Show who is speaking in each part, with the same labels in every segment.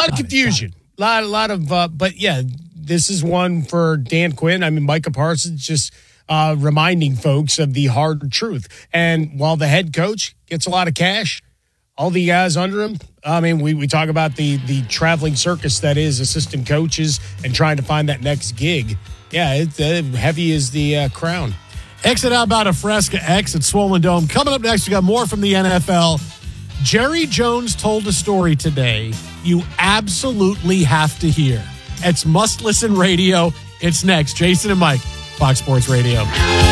Speaker 1: lot of confusion. A lot of, but yeah, this is one for Dan Quinn. I mean, Micah Parsons just reminding folks of the hard truth. And while the head coach gets a lot of cash, all the guys under him, I mean, we talk about the traveling circus that is assistant coaches and trying to find that next gig. Yeah, it's heavy as the crown.
Speaker 2: Exit out about a Fresca X at Swollen Dome. Coming up next, we got more from the NFL. Jerry Jones told a story today you absolutely have to hear. It's Must Listen Radio. It's next. Jason and Mike, Fox Sports Radio.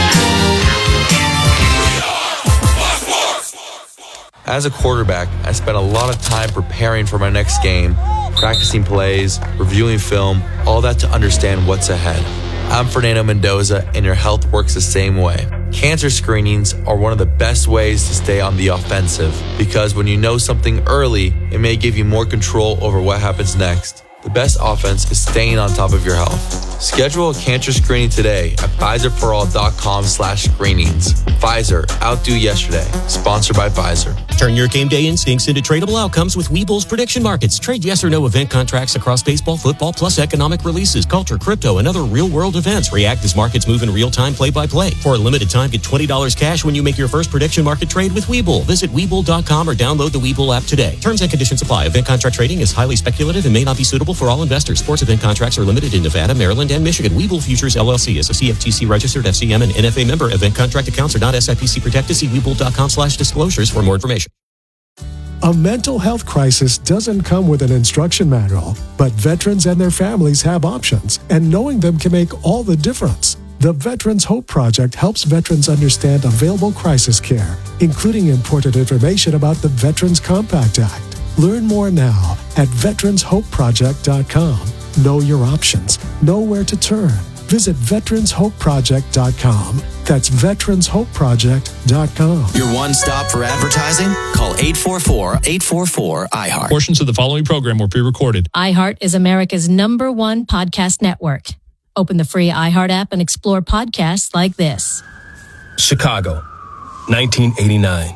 Speaker 3: As a quarterback, I spent a lot of time preparing for my next game, practicing plays, reviewing film, all that to understand what's ahead. I'm Fernando Mendoza, and your health works the same way. Cancer screenings are one of the best ways to stay on the offensive, because when you know something early, it may give you more control over what happens next. The best offense is staying on top of your health. Schedule a cancer screening today at PfizerForAll.com/screenings. Pfizer, outdo yesterday. Sponsored by Pfizer.
Speaker 4: Turn your game day instincts into tradable outcomes with Webull's prediction markets. Trade yes or no event contracts across baseball, football, plus economic releases, culture, crypto, and other real-world events. React as markets move in real time, play-by-play. For a limited time, get $20 cash when you make your first prediction market trade with Webull. Visit Webull.com or download the Webull app today. Terms and conditions apply. Event contract trading is highly speculative and may not be suitable for all investors. Sports event contracts are limited in Nevada, Maryland, and Michigan. Webull Futures LLC is a CFTC registered FCM and NFA member. Event contract accounts are not SIPC protected. See Webull.com/disclosures for more information.
Speaker 5: A mental health crisis doesn't come with an instruction manual, but veterans and their families have options, and knowing them can make all the difference. The Veterans Hope Project helps veterans understand available crisis care, including important information about the Veterans Compact Act. Learn more now at VeteransHopeProject.com. Know your options. Know where to turn. Visit VeteransHopeProject.com. That's VeteransHopeProject.com.
Speaker 6: Your one stop for advertising? Call 844-844-IHEART.
Speaker 7: Portions of the following program were pre-recorded.
Speaker 8: iHeart is America's #1 podcast network. Open the free iHeart app and explore podcasts like this.
Speaker 9: Chicago, 1989.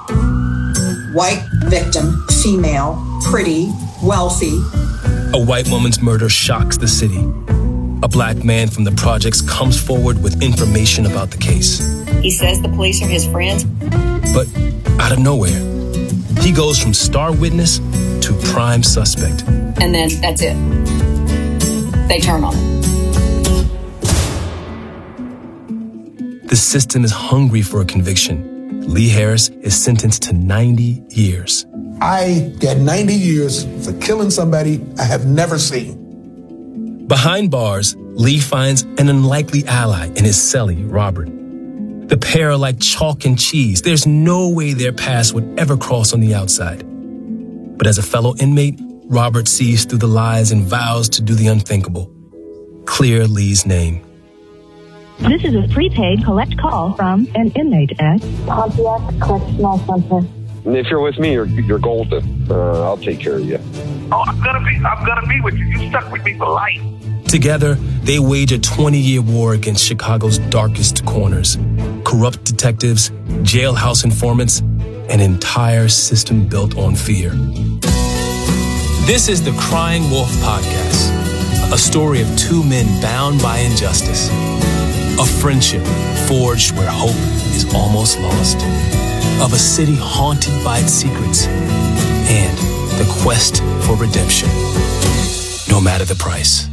Speaker 10: White victim, female, pretty, wealthy.
Speaker 9: A white woman's murder shocks the city. A black man from the projects comes forward with information about the case.
Speaker 11: He says the police are his friends.
Speaker 9: But out of nowhere, he goes from star witness to prime suspect.
Speaker 11: And then that's it. They turn on him.
Speaker 9: The system is hungry for a conviction. Lee Harris is sentenced to 90 years.
Speaker 12: I get 90 years for killing somebody I have never seen.
Speaker 9: Behind bars, Lee finds an unlikely ally in his cellie, Robert. The pair are like chalk and cheese. There's no way their paths would ever cross on the outside. But as a fellow inmate, Robert sees through the lies and vows to do the unthinkable. Clear Lee's name.
Speaker 13: This is a prepaid collect call from an inmate at
Speaker 14: Pontiac Correctional Center.
Speaker 15: If you're with me, you're golden. I'll take care of you.
Speaker 16: Oh, I'm gonna be with you. You stuck with me for life.
Speaker 9: Together, they wage a 20-year war against Chicago's darkest corners. Corrupt detectives, jailhouse informants, an entire system built on fear. This is the Crying Wolf Podcast, a story of two men bound by injustice. A friendship forged where hope is almost lost. Of a city haunted by its secrets. And the quest for redemption, no matter the price.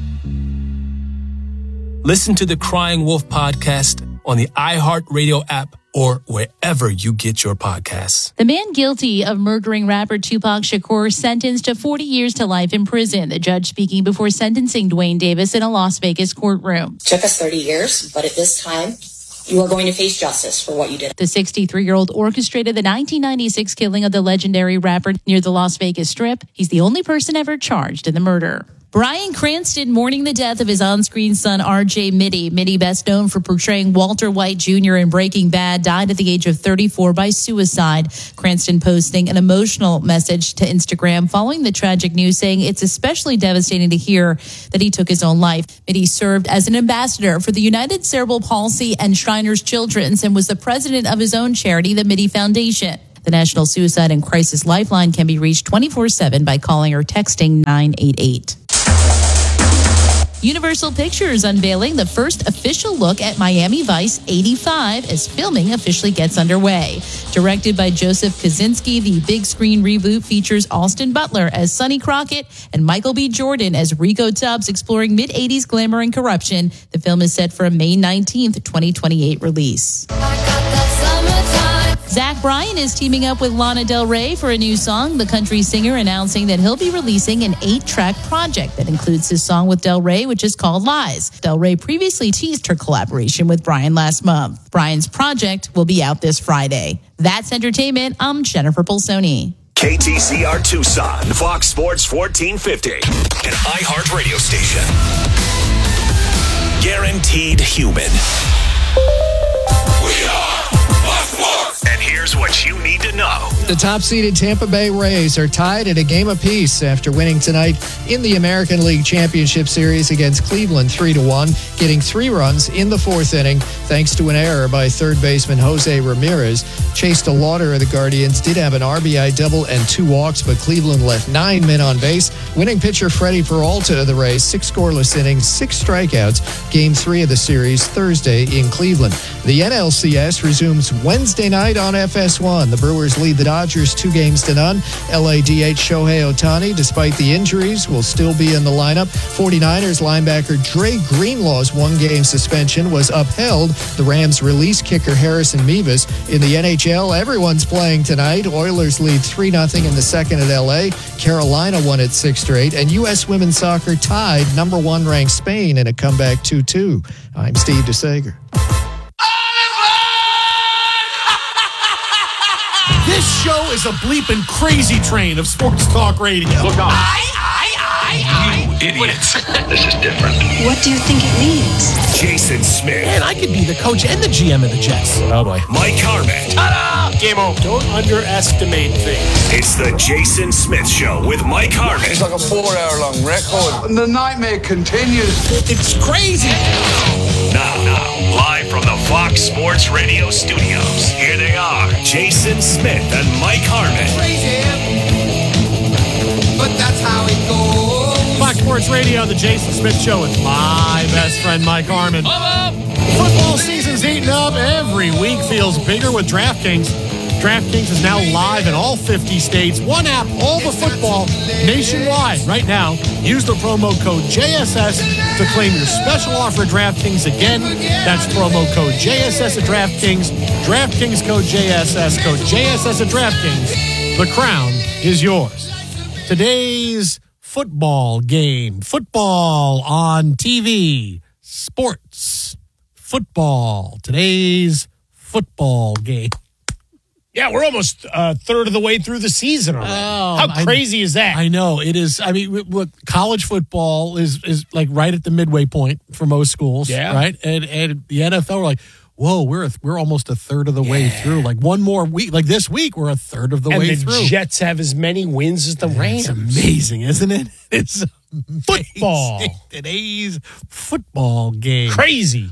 Speaker 9: Listen to the Crying Wolf Podcast on the iHeartRadio app or wherever you get your podcasts.
Speaker 17: The man guilty of murdering rapper Tupac Shakur sentenced to 40 years to life in prison. The judge speaking before sentencing Dwayne Davis in a Las Vegas courtroom.
Speaker 18: Took us 30 years, but at this time, you are going to face justice for what you did.
Speaker 17: The 63-year-old orchestrated the 1996 killing of the legendary rapper near the Las Vegas Strip. He's the only person ever charged in the murder. Bryan Cranston mourning the death of his on-screen son, R.J. Mitty. Mitty, best known for portraying Walter White Jr. in Breaking Bad, died at the age of 34 by suicide. Cranston posting an emotional message to Instagram following the tragic news, saying it's especially devastating to hear that he took his own life. Mitty served as an ambassador for the United Cerebral Palsy and Shriners Children's and was the president of his own charity, the Mitty Foundation. The National Suicide and Crisis Lifeline can be reached 24/7 by calling or texting 988. Universal Pictures unveiling the first official look at Miami Vice 85 as filming officially gets underway. Directed by Joseph Kosinski, the big screen reboot features Austin Butler as Sonny Crockett and Michael B. Jordan as Rico Tubbs exploring mid-'80s glamour and corruption. The film is set for a May 19th, 2028 release. Zach Bryan is teaming up with Lana Del Rey for a new song. The country singer announcing that he'll be releasing an 8-track project that includes his song with Del Rey, which is called Lies. Del Rey previously teased her collaboration with Bryan last month. Bryan's project will be out this Friday. That's entertainment. I'm Jennifer Polsoni.
Speaker 19: KTCR Tucson, Fox Sports 1450, an iHeart radio station. Guaranteed human. We are Fox Sports. And here's what you need to know.
Speaker 20: The top-seeded Tampa Bay Rays are tied at a game apiece after winning tonight in the American League Championship Series against Cleveland 3-1, getting 3 runs in the 4th inning thanks to an error by third baseman Jose Ramirez. Chase DeLauder of the Guardians did have an RBI double and 2 walks, but Cleveland left 9 men on base. Winning pitcher Freddie Peralta of the Rays, 6 scoreless innings, 6 strikeouts. Game 3 of the series Thursday in Cleveland. The NLCS resumes Wednesday night on FS1. The Brewers lead the Dodgers 2-0. LADH Shohei Ohtani, despite the injuries, will still be in the lineup. 49ers linebacker Dre Greenlaw's 1-game suspension was upheld. The Rams release kicker Harrison Mevis. In the NHL, everyone's playing tonight. Oilers lead 3-0 in the second at LA. Carolina won it 6 straight. And U.S. women's soccer tied number 1 ranked Spain in a comeback 2-2. I'm Steve DeSager.
Speaker 2: This show is a bleeping crazy train of sports talk radio.
Speaker 16: Look out.
Speaker 19: You idiots.
Speaker 16: This is different.
Speaker 14: What do you think it means?
Speaker 19: Jason Smith.
Speaker 2: Man, I could be the coach and the GM of the Jets. Oh, boy.
Speaker 19: Mike Harmon.
Speaker 16: Ta-da! Game over.
Speaker 1: Don't underestimate things.
Speaker 19: It's the Jason Smith Show with Mike Harmon.
Speaker 21: It's like a 4-hour-long record.
Speaker 12: The nightmare continues.
Speaker 2: It's crazy.
Speaker 19: Now, live from the Fox Sports Radio studios, here they are, Jason Smith and Mike Harmon.
Speaker 21: Crazy, but that's how it goes.
Speaker 2: Fox Sports Radio, the Jason Smith Show with my best friend, Mike Harmon. Football season's heating up. Every week feels bigger with DraftKings. DraftKings is now live in all 50 states. One app, all the football nationwide. Right now, use the promo code JSS to claim your special offer at DraftKings. Again, that's promo code JSS at DraftKings. DraftKings code JSS at DraftKings. The crown is yours. Today's football game. Football on TV. Sports. Football. Today's football game.
Speaker 1: Yeah, we're almost a third of the way through the season already. How crazy is that?
Speaker 2: I know. It is. I mean, look, college football is like right at the midway point for most schools, right? And the NFL, we're like, whoa, we're almost a third of the way through. Like one more week. Like this week, we're a third of the way through.
Speaker 1: And the Jets have as many wins as the Rams.
Speaker 2: It's amazing, isn't it? It's
Speaker 1: football.
Speaker 2: Today's football game.
Speaker 1: Crazy.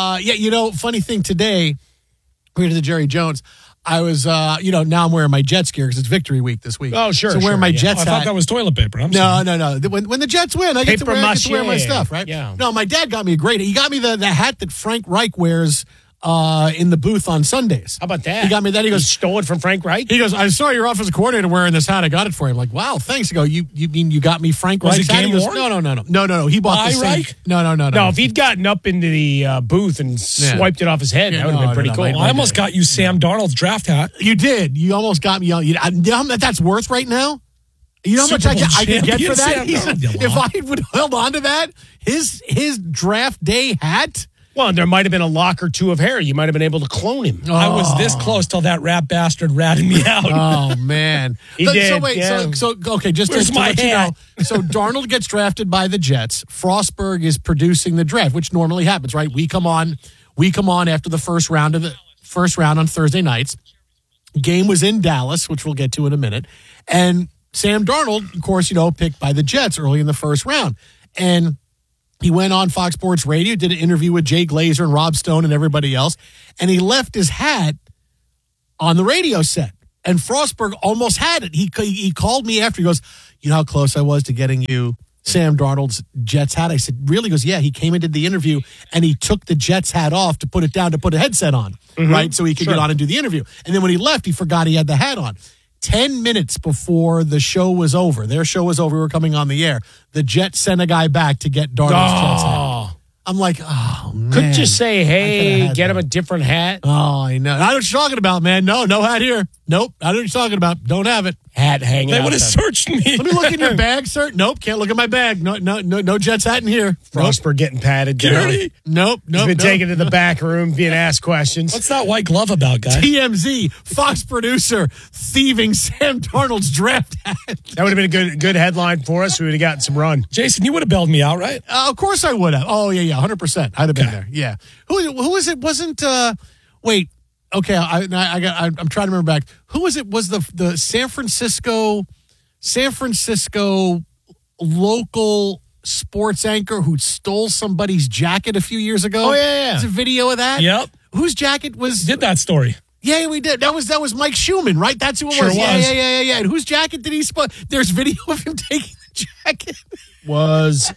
Speaker 2: Yeah, funny thing today, we did the Jerry Jones. I was, now I'm wearing my Jets gear because it's Victory Week this week.
Speaker 1: Oh, sure.
Speaker 2: So wearing my Jets hat.
Speaker 7: I thought that was toilet paper.
Speaker 2: No. When the Jets win, I get to wear my stuff, right?
Speaker 1: Yeah.
Speaker 2: No, my dad got me he got me the hat that Frank Reich wears in the booth on Sundays.
Speaker 1: How about that?
Speaker 2: He got me that. He goes,
Speaker 1: stole it from Frank Reich?
Speaker 2: He goes, I saw your offensive coordinator wearing this hat. I got it for him. I'm like, wow, thanks. I go, you mean you got me Frank Reich's hat? He goes, no. He bought the same.
Speaker 7: Reich?
Speaker 2: No.
Speaker 1: No, if he'd gotten up into the booth and swiped it off his head, that would have been pretty cool.
Speaker 7: I almost got you Sam Darnold's draft hat.
Speaker 2: You did. You almost got me. You know how much that's worth right now? You know how much I could get for that? If I would held on to that, his draft day hat.
Speaker 1: Well, there might have been a lock or two of hair. You might have been able to clone him.
Speaker 7: Oh. I was this close till that rat bastard ratted me out.
Speaker 2: Oh, man.
Speaker 1: He did.
Speaker 2: So, wait, okay, just to let you know. So, Darnold gets drafted by the Jets. Frostberg is producing the draft, which normally happens, right? We come on after the first round on Thursday nights. Game was in Dallas, which we'll get to in a minute. And Sam Darnold, of course, picked by the Jets early in the first round. And he went on Fox Sports Radio, did an interview with Jay Glazer and Rob Stone and everybody else, and he left his hat on the radio set. And Frostberg almost had it. He called me after. He goes, you know how close I was to getting you Sam Darnold's Jets hat? I said, really? He goes, yeah. He came and did the interview, and he took the Jets hat off to put it down to put a headset on, right? So he could get on and do the interview. And then when he left, he forgot he had the hat on. 10 minutes before the show was over, their show was over, we were coming on the air, the Jets sent a guy back to get Darnold's Jets hat. I'm like, oh, man.
Speaker 1: Couldn't you say, hey, get him a different hat?
Speaker 2: Oh, I know. I know what you're talking about, man. No hat here. Nope. I know what you're talking about. Don't have it.
Speaker 1: Hat hanging out.
Speaker 7: They would have searched me.
Speaker 2: Let me look in your bag, sir. Nope. Can't look at my bag. No Jets hat in here.
Speaker 1: Frostberg getting patted down.
Speaker 2: Nope.
Speaker 1: He's been taken to the back room, being asked questions.
Speaker 7: What's that white glove about, guy?
Speaker 2: TMZ, Fox producer, thieving Sam Darnold's draft hat.
Speaker 1: That would have been a good headline for us. We would have gotten some run.
Speaker 7: Jason, you would have bailed me out, right?
Speaker 2: Of course I would have. Oh, yeah, 100%. I'd have been there. Yeah. Who is it? Wasn't, wait. Okay, I'm trying to remember back. Who was it? Was the San Francisco local sports anchor who stole somebody's jacket a few years ago?
Speaker 1: Oh yeah.
Speaker 2: There's a video of that.
Speaker 7: Yep.
Speaker 2: Whose jacket was?
Speaker 7: Did that story?
Speaker 2: Yeah, we did. That was Mike Schumann, right? That's who it was. Yeah. And whose jacket did he steal? There's video of him taking the jacket.
Speaker 1: Was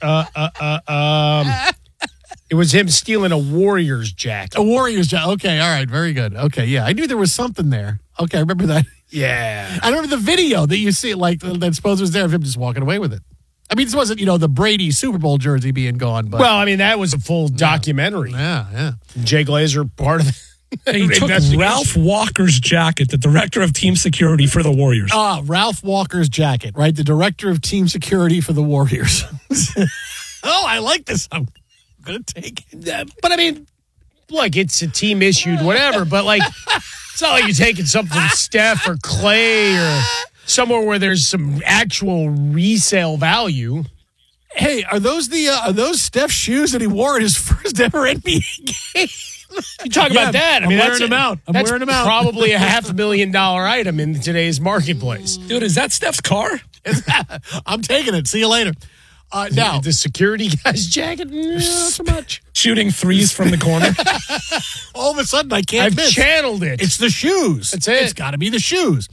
Speaker 1: it was him stealing a Warriors jacket.
Speaker 2: A Warriors jacket. Okay, all right, very good. Okay, yeah, I knew there was something there. Okay, I remember that.
Speaker 1: Yeah.
Speaker 2: I remember the video that you see, like, that supposed was there of him just walking away with it. I mean, this wasn't, the Brady Super Bowl jersey being gone. But
Speaker 1: well, I mean, that was a full documentary.
Speaker 2: Yeah.
Speaker 1: Jay Glazer, part of it.
Speaker 7: He took Ralph Walker's jacket, the director of team security for the Warriors.
Speaker 2: Ralph Walker's jacket, right? The director of team security for the Warriors. Oh, I like this. I'm going to take it.
Speaker 1: But I mean, look, it's a team issued, whatever. But like, it's not like you're taking something from Steph or Clay or somewhere where there's some actual resale value.
Speaker 2: Hey, are those Steph's shoes that he wore at his first ever NBA game?
Speaker 1: You talk about that. I mean,
Speaker 2: I'm wearing them out.
Speaker 1: That's probably a $500,000 item in today's marketplace.
Speaker 7: Dude, is that Steph's car?
Speaker 2: I'm taking it. See you later. Now,
Speaker 1: the security guy's jacket, not so much.
Speaker 7: Shooting threes from the corner.
Speaker 2: All of a sudden, I can't miss.
Speaker 1: I've channeled it.
Speaker 2: It's the shoes.
Speaker 1: That's it.
Speaker 2: It's got to be the shoes.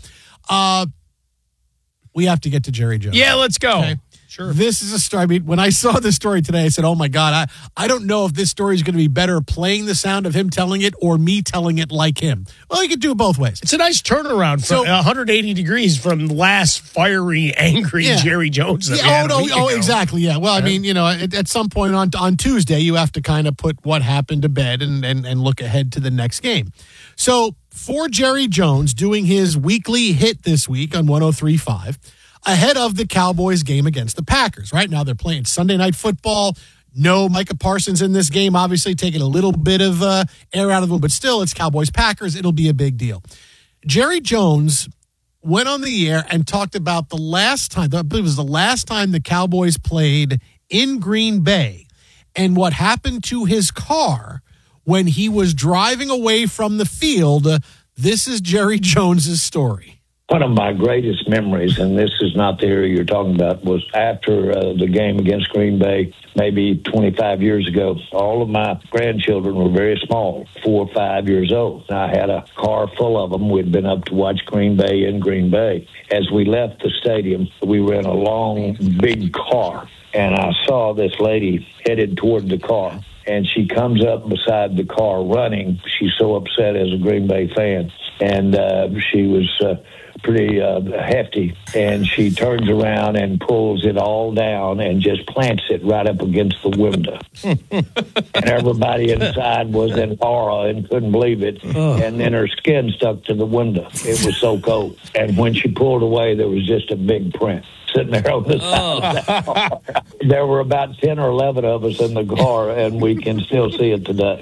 Speaker 2: We have to get to Jerry Jones.
Speaker 1: Yeah, let's go.
Speaker 2: Okay?
Speaker 1: Sure.
Speaker 2: This is a story. I mean, when I saw this story today, I said, oh, my God, I don't know if this story is going to be better playing the sound of him telling it or me telling it like him. Well, you could do it both ways.
Speaker 1: It's a nice turnaround from 180 degrees from last fiery, angry Jerry Jones.
Speaker 2: Exactly. Yeah. Well, I mean, at some point on Tuesday, you have to kind of put what happened to bed and look ahead to the next game. So for Jerry Jones doing his weekly hit this week on 103.5, ahead of the Cowboys game against the Packers. Right now they're playing Sunday Night Football. No Micah Parsons in this game, obviously taking a little bit of air out of them, but still it's Cowboys-Packers. It'll be a big deal. Jerry Jones went on the air and talked about the last time, I believe it was the last time the Cowboys played in Green Bay and what happened to his car when he was driving away from the field. This is Jerry Jones's story.
Speaker 3: One of my greatest memories, and this is not the area you're talking about, was after the game against Green Bay, maybe 25 years ago. All of my grandchildren were very small, 4 or 5 years old. And I had a car full of them. We'd been up to watch Green Bay in Green Bay. As we left the stadium, we were in a long, big car, and I saw this lady headed toward the car. And she comes up beside the car running. She's so upset as a Green Bay fan. And she was pretty hefty. And she turns around and pulls it all down and just plants it right up against the window. And everybody inside was in horror and couldn't believe it. And then her skin stuck to the window. It was so cold. And when she pulled away, there was just a big print sitting there on the side of that car. There were about 10 or 11 of us in the car, and we can still see it today.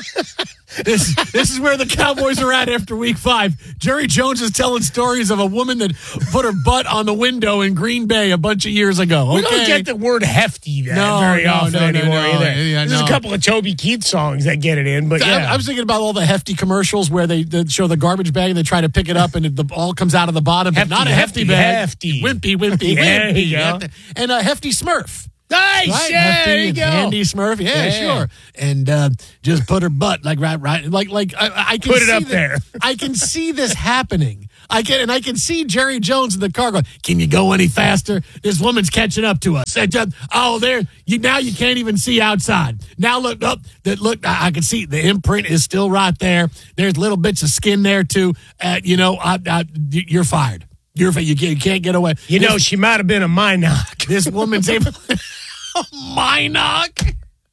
Speaker 2: This is where the Cowboys are at after week 5. Jerry Jones is telling stories of a woman that put her butt on the window in Green Bay a bunch of years ago.
Speaker 1: We don't get the word hefty very often anymore either. There's a couple of Toby Keith songs that get it in, but
Speaker 2: I was thinking about all the hefty commercials where they show the garbage bag and they try to pick it up and it all comes out of the bottom, but not a hefty bag.
Speaker 1: Hefty.
Speaker 2: Wimpy.
Speaker 1: There you go.
Speaker 2: And a hefty Smurf.
Speaker 1: Nice,
Speaker 2: right?
Speaker 1: Yeah, there you go.
Speaker 2: Andy Smurf, yeah, sure. And just put her butt like I can
Speaker 1: put it
Speaker 2: see
Speaker 1: up there.
Speaker 2: I can see this happening. I can see Jerry Jones in the car going, "Can you go any faster? This woman's catching up to us." Now you can't even see outside. Now look up. I can see the imprint is still right there. There's little bits of skin there too. You're fired. You can't get away.
Speaker 1: She might have been a Minock.
Speaker 2: This woman's able. Minock.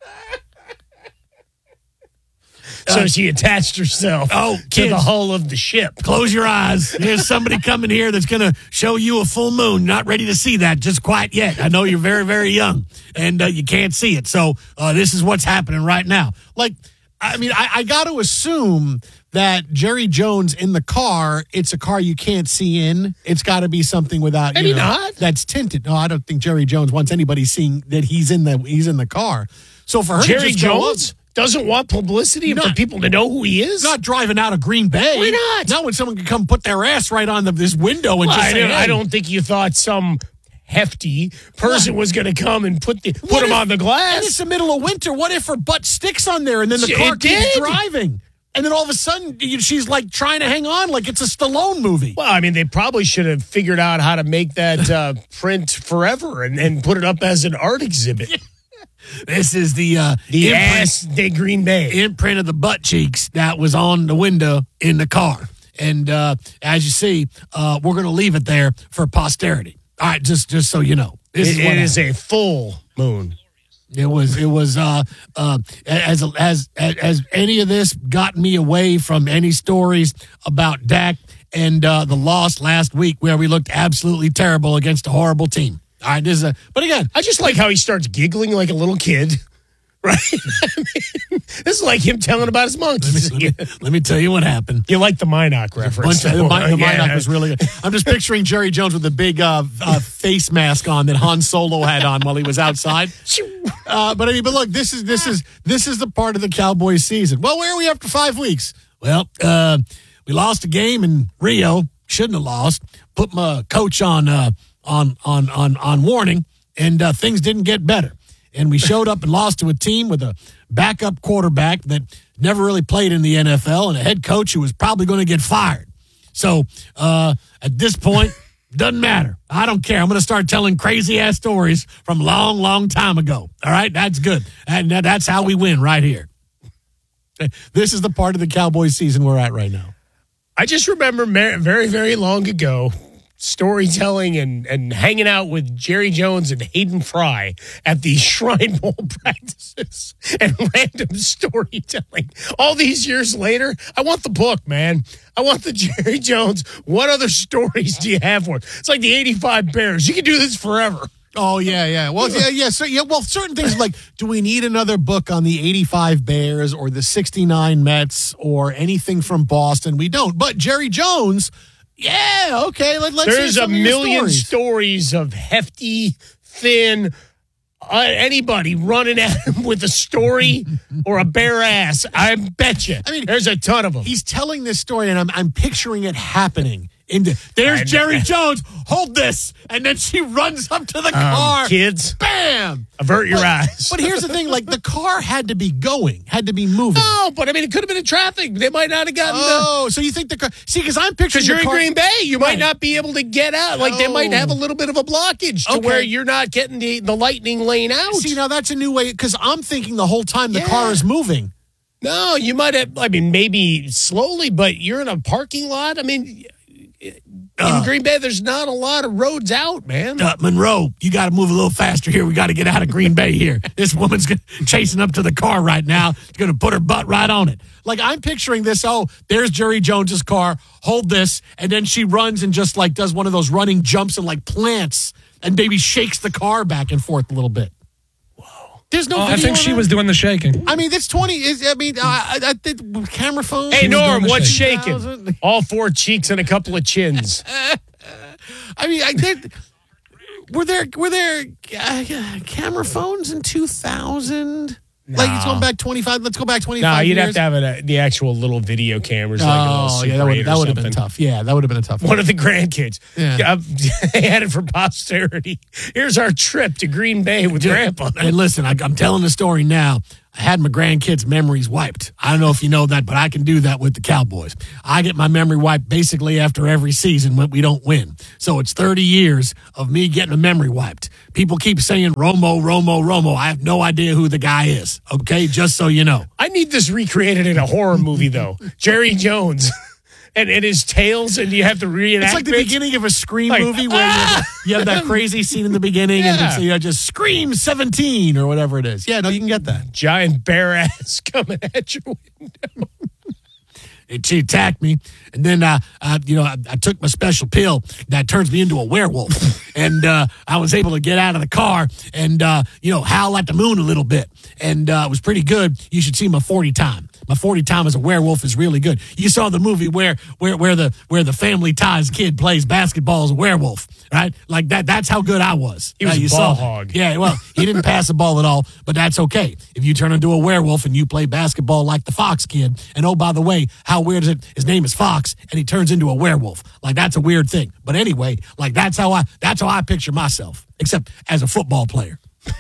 Speaker 1: So she attached herself to the hull of the ship.
Speaker 2: Close your eyes. There's somebody coming here that's going to show you a full moon. Not ready to see that just quite yet. I know you're very, very young, and you can't see it. So this is what's happening right now. I got to assume that Jerry Jones in the car, it's a car you can't see in. It's got to be something without, that's tinted. No, I don't think Jerry Jones wants anybody seeing that he's in the car. So for her
Speaker 1: Jerry
Speaker 2: to just
Speaker 1: Jones doesn't want publicity and for people to know who he is?
Speaker 2: Not driving out of Green Bay.
Speaker 1: Why not?
Speaker 2: Not when someone can come put their ass right on this window and just say,
Speaker 1: I don't think you thought some hefty person was going to come and put him on the glass.
Speaker 2: And it's the middle of winter. What if her butt sticks on there and then the car keeps driving? And then all of a sudden, she's like trying to hang on like it's a Stallone movie.
Speaker 1: Well, I mean, they probably should have figured out how to make that print forever and put it up as an art exhibit.
Speaker 2: This is the
Speaker 1: ass de Green Bay
Speaker 2: imprint of the butt cheeks that was on the window in the car. And as you see, we're going to leave it there for posterity. All right, just so you know,
Speaker 1: it is a full moon.
Speaker 2: It was as any of this got me away from any stories about Dak and the loss last week where we looked absolutely terrible against a horrible team. All right, but again,
Speaker 1: I just like how he starts giggling like a little kid. Right? This is like him telling about his monkeys.
Speaker 2: Let me tell you what happened.
Speaker 1: You like the Minock reference.
Speaker 2: The Minock was really good. I'm just picturing Jerry Jones with the big face mask on that Han Solo had on while he was outside. But look, this is the part of the Cowboys season. Well, where are we after 5 weeks? Well, we lost a game in Rio. Shouldn't have lost. Put my coach on warning, and things didn't get better. And we showed up and lost to a team with a backup quarterback that never really played in the NFL and a head coach who was probably going to get fired. So at this point, doesn't matter. I don't care. I'm going to start telling crazy-ass stories from long, long time ago. All right? That's good. And that's how we win right here. This is the part of the Cowboys season we're at right now.
Speaker 1: I just remember very, very long ago storytelling and hanging out with Jerry Jones and Hayden Fry at the Shrine Bowl practices and random storytelling. All these years later, I want the book, man. I want the Jerry Jones. What other stories do you have for it? It's like the 85 Bears. You can do this forever.
Speaker 2: Oh, yeah. Well, yeah. So, well, certain things like, do we need another book on the 85 Bears or the 69 Mets or anything from Boston? We don't. But Jerry Jones, yeah, okay. Let's
Speaker 1: There's a million stories of hefty, thin, anybody running at him with a story or a bare ass. I bet you. I mean, there's a ton of them.
Speaker 2: He's telling this story, and I'm picturing it happening. There's Jerry Jones. Hold this. And then she runs up to the car.
Speaker 1: Kids.
Speaker 2: Bam.
Speaker 1: Avert your eyes.
Speaker 2: But here's the thing. Like, the car had to be moving.
Speaker 1: No, but I mean, it could have been in traffic. They might not have gotten
Speaker 2: so you think the car. See, because I'm picturing
Speaker 1: because you're in Green Bay. You might not be able to get out. Like, they might have a little bit of a blockage to where you're not getting the lightning lane out.
Speaker 2: See, now that's a new way. Because I'm thinking the whole time the car is moving.
Speaker 1: No, you might have. I mean, maybe slowly, but you're in a parking lot. I mean, in Green Bay, there's not a lot of roads out, man.
Speaker 2: Monroe, you got to move a little faster here. We got to get out of Green Bay here. This woman's chasing up to the car right now. She's going to put her butt right on it. Like, I'm picturing this. Oh, there's Jerry Jones's car. Hold this. And then she runs and just, like, does one of those running jumps and, like, plants and maybe shakes the car back and forth a little bit. There's no video
Speaker 7: I think she was doing the shaking.
Speaker 2: I mean, it's 20. I think camera phone.
Speaker 1: Hey, Norm, what's shaking? All 4 cheeks and a couple of chins.
Speaker 2: I mean, were there camera phones in 2000? No. Like, it's going back 25. Let's go back 25
Speaker 1: No, you'd
Speaker 2: years.
Speaker 1: have to have the actual little video cameras.
Speaker 2: Oh, yeah, that would have been tough. Yeah, that would have been a tough one.
Speaker 1: One of the grandkids. Yeah. They had it for posterity. Here's our trip to Green Bay with Grandpa.
Speaker 2: And listen, I'm telling the story now. I had my grandkids' memories wiped. I don't know if you know that, but I can do that with the Cowboys. I get my memory wiped basically after every season when we don't win. So it's 30 years of me getting a memory wiped. People keep saying Romo. I have no idea who the guy is, okay? Just so you know.
Speaker 1: I need this recreated in a horror movie, though. Jerry Jones. And his tails, and you have to reenact.
Speaker 2: It's like the beginning of a Scream movie where you have that crazy scene in the beginning, and it's, just Scream 17 or whatever it is. Yeah, no, you can get that.
Speaker 1: Giant bear ass coming at your window.
Speaker 2: She attacked me, and then I took my special pill that turns me into a werewolf, and I was able to get out of the car and howl at the moon a little bit, and it was pretty good. You should see my 40 time. My 40 time as a werewolf is really good. You saw the movie where the Family Ties kid plays basketball as a werewolf, right? Like that. That's how good I was.
Speaker 1: He was a ball hog.
Speaker 2: Yeah, well, he didn't pass the ball at all, but that's okay. If you turn into a werewolf and you play basketball like the Fox kid, and oh, by the way, how weird is it? His name is Fox, and he turns into a werewolf. Like, that's a weird thing. But anyway, like that's how I picture myself, except as a football player.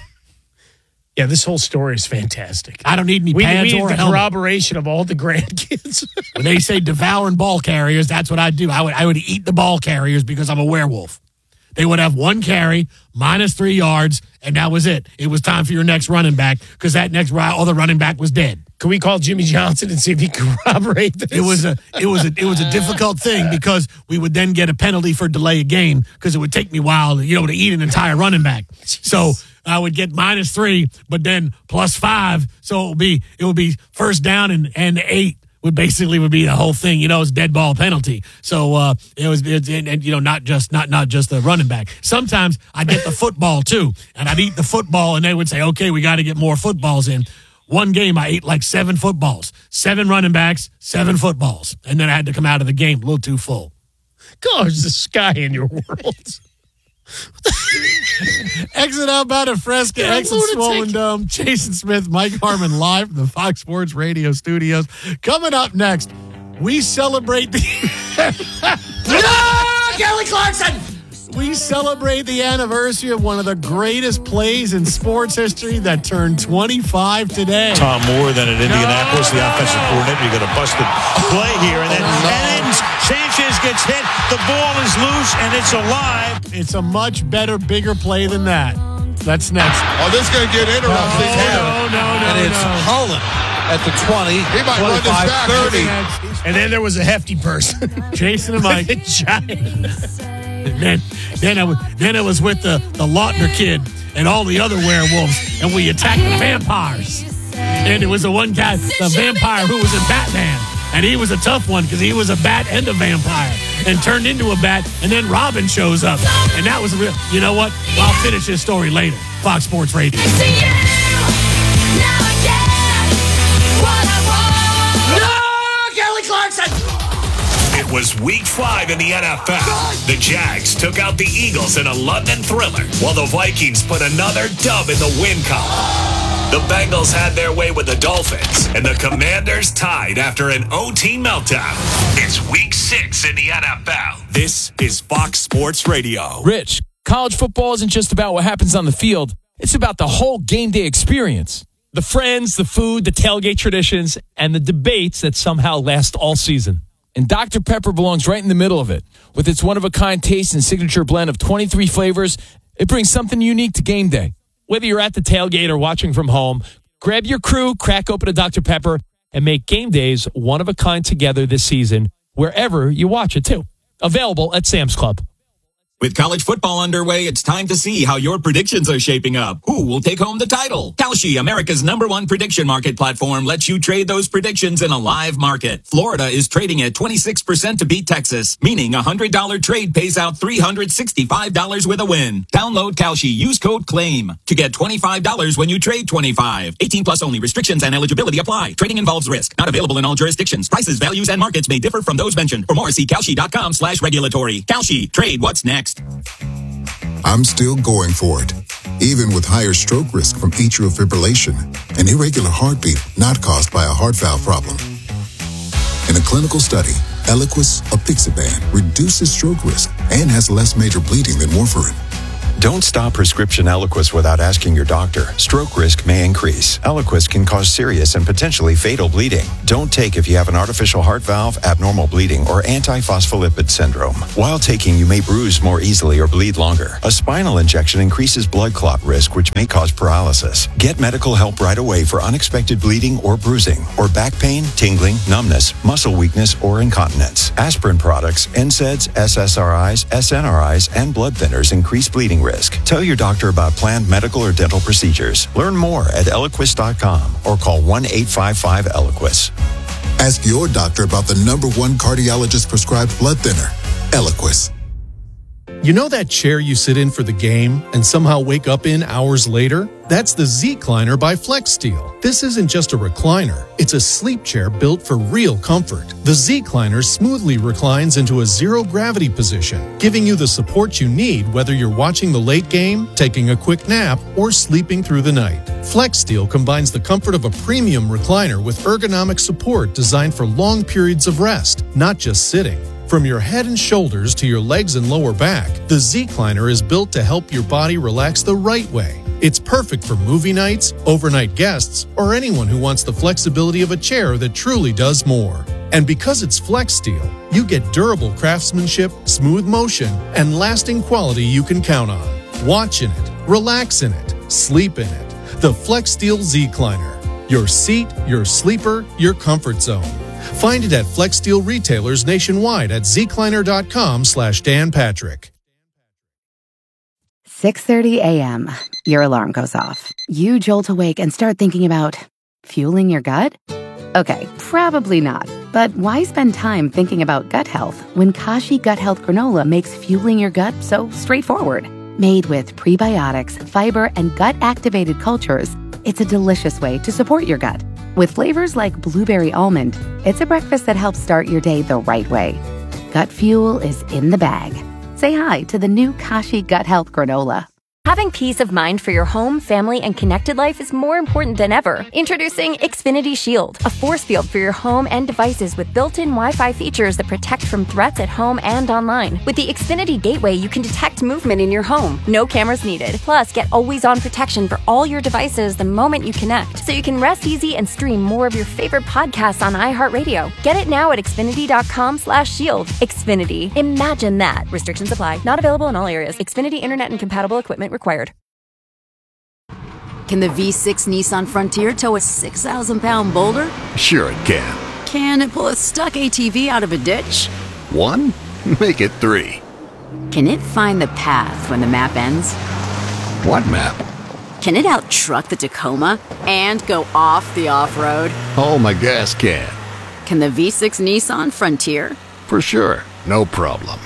Speaker 1: Yeah, this whole story is fantastic.
Speaker 2: I don't need any pads
Speaker 1: we
Speaker 2: or
Speaker 1: need
Speaker 2: a
Speaker 1: the
Speaker 2: helmet.
Speaker 1: corroboration of all the grandkids.
Speaker 2: When they say devouring ball carriers, that's what I do. I would eat the ball carriers because I'm a werewolf. They would have one carry, -3 yards, and that was it. It was time for your next running back because that next other running back was dead.
Speaker 1: Can we call Jimmy Johnson and see if he can corroborate this?
Speaker 2: It was a difficult thing because we would then get a penalty for delay of game because it would take me a while, to eat an entire running back. So I would get -3, but then +5. So it would be first down and 8 would be the whole thing. It's dead ball penalty. So not just the running back. Sometimes I get the football too, and I'd eat the football, and they would say, okay, we got to get more footballs in. One game, I ate like 7 footballs, 7 running backs, 7 footballs. And then I had to come out of the game a little too full.
Speaker 1: Gosh, the sky in your world.
Speaker 2: Exit outbound at Fresca, exit Swollen Dome. Jason Smith, Mike Harmon live from the Fox Sports Radio studios. Coming up next, we celebrate the...
Speaker 1: Kelly Clarkson!
Speaker 2: We celebrate the anniversary of one of the greatest plays in sports history that turned 25 today.
Speaker 4: Tom Moore then at Indianapolis, the offensive coordinator. You got a busted play here, and then Sanchez gets hit. The ball is loose, and it's alive.
Speaker 2: It's a much better, bigger play than that. That's next.
Speaker 22: Oh, this is going to get interesting here.
Speaker 2: No.
Speaker 22: And it's Holland at the 20. He might run this back.
Speaker 1: 30. And then there was a hefty person.
Speaker 2: Jason and Mike. Then I was with the Lautner kid and all the other werewolves, and we attacked the vampires. And it was the one guy, the vampire who was in Batman. And he was a tough one because he was a bat and a vampire and turned into a bat. And then Robin shows up. And that was real. You know what? I'll finish this story later. Fox Sports Radio.
Speaker 1: Kelly Clarkson!
Speaker 19: It was week 5 in the NFL. The Jags took out the Eagles in a London thriller, while the Vikings put another dub in the win column. The Bengals had their way with the Dolphins, and the Commanders tied after an OT meltdown. It's week 6 in the NFL. This is Fox Sports Radio.
Speaker 23: Rich, college football isn't just about what happens on the field. It's about the whole game day experience. The friends, the food, the tailgate traditions, and the debates that somehow last all season. And Dr. Pepper belongs right in the middle of it. With its one-of-a-kind taste and signature blend of 23 flavors, it brings something unique to game day. Whether you're at the tailgate or watching from home, grab your crew, crack open a Dr. Pepper, and make game days one-of-a-kind together this season, wherever you watch it, too. Available at Sam's Club.
Speaker 24: With college football underway, it's time to see how your predictions are shaping up. Who will take home the title? Kalshi, America's #1 prediction market platform, lets you trade those predictions in a live market. Florida is trading at 26% to beat Texas, meaning a $100 trade pays out $365 with a win. Download Kalshi, use code CLAIM to get $25 when you trade 25. 18 plus only. Restrictions and eligibility apply. Trading involves risk. Not available in all jurisdictions. Prices, values, and markets may differ from those mentioned. For more, see Kalshi.com/regulatory. Kalshi, trade what's next.
Speaker 25: I'm still going for it, even with higher stroke risk from atrial fibrillation, an irregular heartbeat not caused by a heart valve problem. In a clinical study, Eliquis apixaban reduces stroke risk and has less major bleeding than warfarin.
Speaker 5: Don't stop prescription Eliquis without asking your doctor. Stroke risk may increase. Eliquis can cause serious and potentially fatal bleeding. Don't take if you have an artificial heart valve, abnormal bleeding, or antiphospholipid syndrome. While taking, you may bruise more easily or bleed longer. A spinal injection increases blood clot risk, which may cause paralysis. Get medical help right away for unexpected bleeding or bruising, or back pain, tingling, numbness, muscle weakness, or incontinence. Aspirin products, NSAIDs, SSRIs, SNRIs, and blood thinners increase bleeding risk. Tell your doctor about planned medical or dental procedures. Learn more at Eliquis.com or call 1-855-ELIQUIS.
Speaker 25: Ask your doctor about the #1 cardiologist prescribed blood thinner, Eliquis.
Speaker 6: You know that chair you sit in for the game and somehow wake up in hours later? That's the Z-Cliner by FlexSteel. This isn't just a recliner. It's a sleep chair built for real comfort. The Z-Cliner smoothly reclines into a zero-gravity position, giving you the support you need whether you're watching the late game, taking a quick nap, or sleeping through the night. FlexSteel combines the comfort of a premium recliner with ergonomic support designed for long periods of rest, not just sitting. From your head and shoulders to your legs and lower back, the Z-Cliner is built to help your body relax the right way. It's perfect for movie nights, overnight guests, or anyone who wants the flexibility of a chair that truly does more. And because it's FlexSteel, you get durable craftsmanship, smooth motion, and lasting quality you can count on. Watch in it, relax in it, sleep in it. The FlexSteel Z-Cliner. Your seat, your sleeper, your comfort zone. Find it at FlexSteel retailers nationwide at zcliner.com/Dan Patrick.
Speaker 8: 6:30 a.m. Your alarm goes off. You jolt awake and start thinking about fueling your gut? Okay, probably not. But why spend time thinking about gut health when Kashi Gut Health Granola makes fueling your gut so straightforward? Made with prebiotics, fiber, and gut-activated cultures, it's a delicious way to support your gut. With flavors like blueberry almond, it's a breakfast that helps start your day the right way. Gut fuel is in the bag. Say hi to the new Kashi Gut Health Granola.
Speaker 10: Having peace of mind for your home, family, and connected life is more important than ever. Introducing Xfinity Shield, a force field for your home and devices with built-in Wi-Fi features that protect from threats at home and online. With the Xfinity Gateway, you can detect movement in your home. No cameras needed. Plus, get always-on protection for all your devices the moment you connect, so you can rest easy and stream more of your favorite podcasts on iHeartRadio. Get it now at Xfinity.com/shield. Xfinity. Imagine that. Restrictions apply. Not available in all areas. Xfinity Internet and compatible equipment required.
Speaker 11: Can the V6 Nissan Frontier tow a 6,000-pound boulder?
Speaker 26: Sure it can.
Speaker 11: Can it pull a stuck ATV out of a ditch?
Speaker 26: 1? Make it 3.
Speaker 11: Can it find the path when the map ends?
Speaker 26: What map?
Speaker 11: Can it out-truck the Tacoma and go off the off-road?
Speaker 26: Oh, my gas can.
Speaker 11: Can the V6 Nissan Frontier?
Speaker 26: For sure. No problem.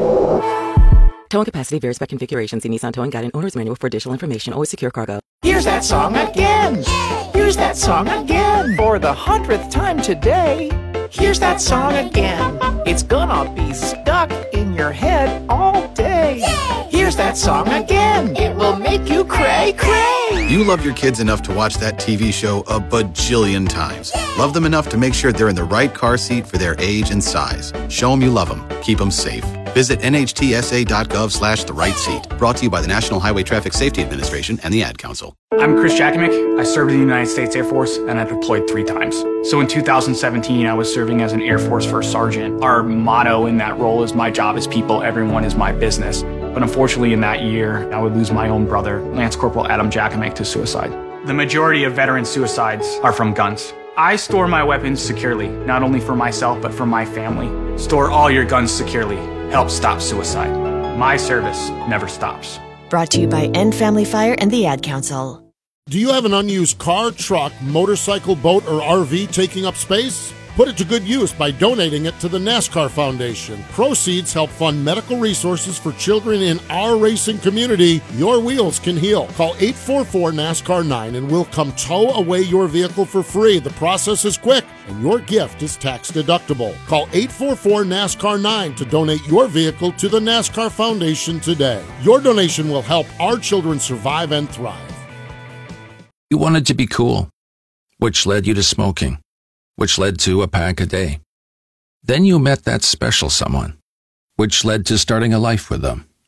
Speaker 27: Towing capacity varies by configuration. See Nissan Towing Guide and Owner's Manual for additional information. Always secure cargo.
Speaker 28: Here's that song again. Here's that song again. For the 100th time today. Here's that song again. It's gonna be stuck in your head all day. Here's that song again. It will make you cray, cray.
Speaker 29: You love your kids enough to watch that TV show a bajillion times. Love them enough to make sure they're in the right car seat for their age and size. Show them you love them. Keep them safe. Visit nhtsa.gov/the-right-seat. Brought to you by the National Highway Traffic Safety Administration and the Ad Council.
Speaker 30: I'm Chris Jakimick. I served in the United States Air Force and I deployed 3 times. So in 2017, I was serving as an Air Force First Sergeant. Our motto in that role is "My job is people, everyone is my business." But unfortunately in that year, I would lose my own brother, Lance Corporal Adam Jakimick, to suicide. The majority of veteran suicides are from guns. I store my weapons securely, not only for myself, but for my family. Store all your guns securely. Help stop suicide. My service never stops.
Speaker 31: Brought to you by End Family Fire and the Ad Council.
Speaker 32: Do you have an unused car, truck, motorcycle, boat, or RV taking up space? Put it to good use by donating it to the NASCAR Foundation. Proceeds help fund medical resources for children in our racing community. Your wheels can heal. Call 844-NASCAR-9 and we'll come tow away your vehicle for free. The process is quick and your gift is tax deductible. Call 844-NASCAR-9 to donate your vehicle to the NASCAR Foundation today. Your donation will help our children survive and thrive.
Speaker 33: You wanted to be cool, which led you to smoking, which led to a pack a day. Then you met that special someone, which led to starting a life with them.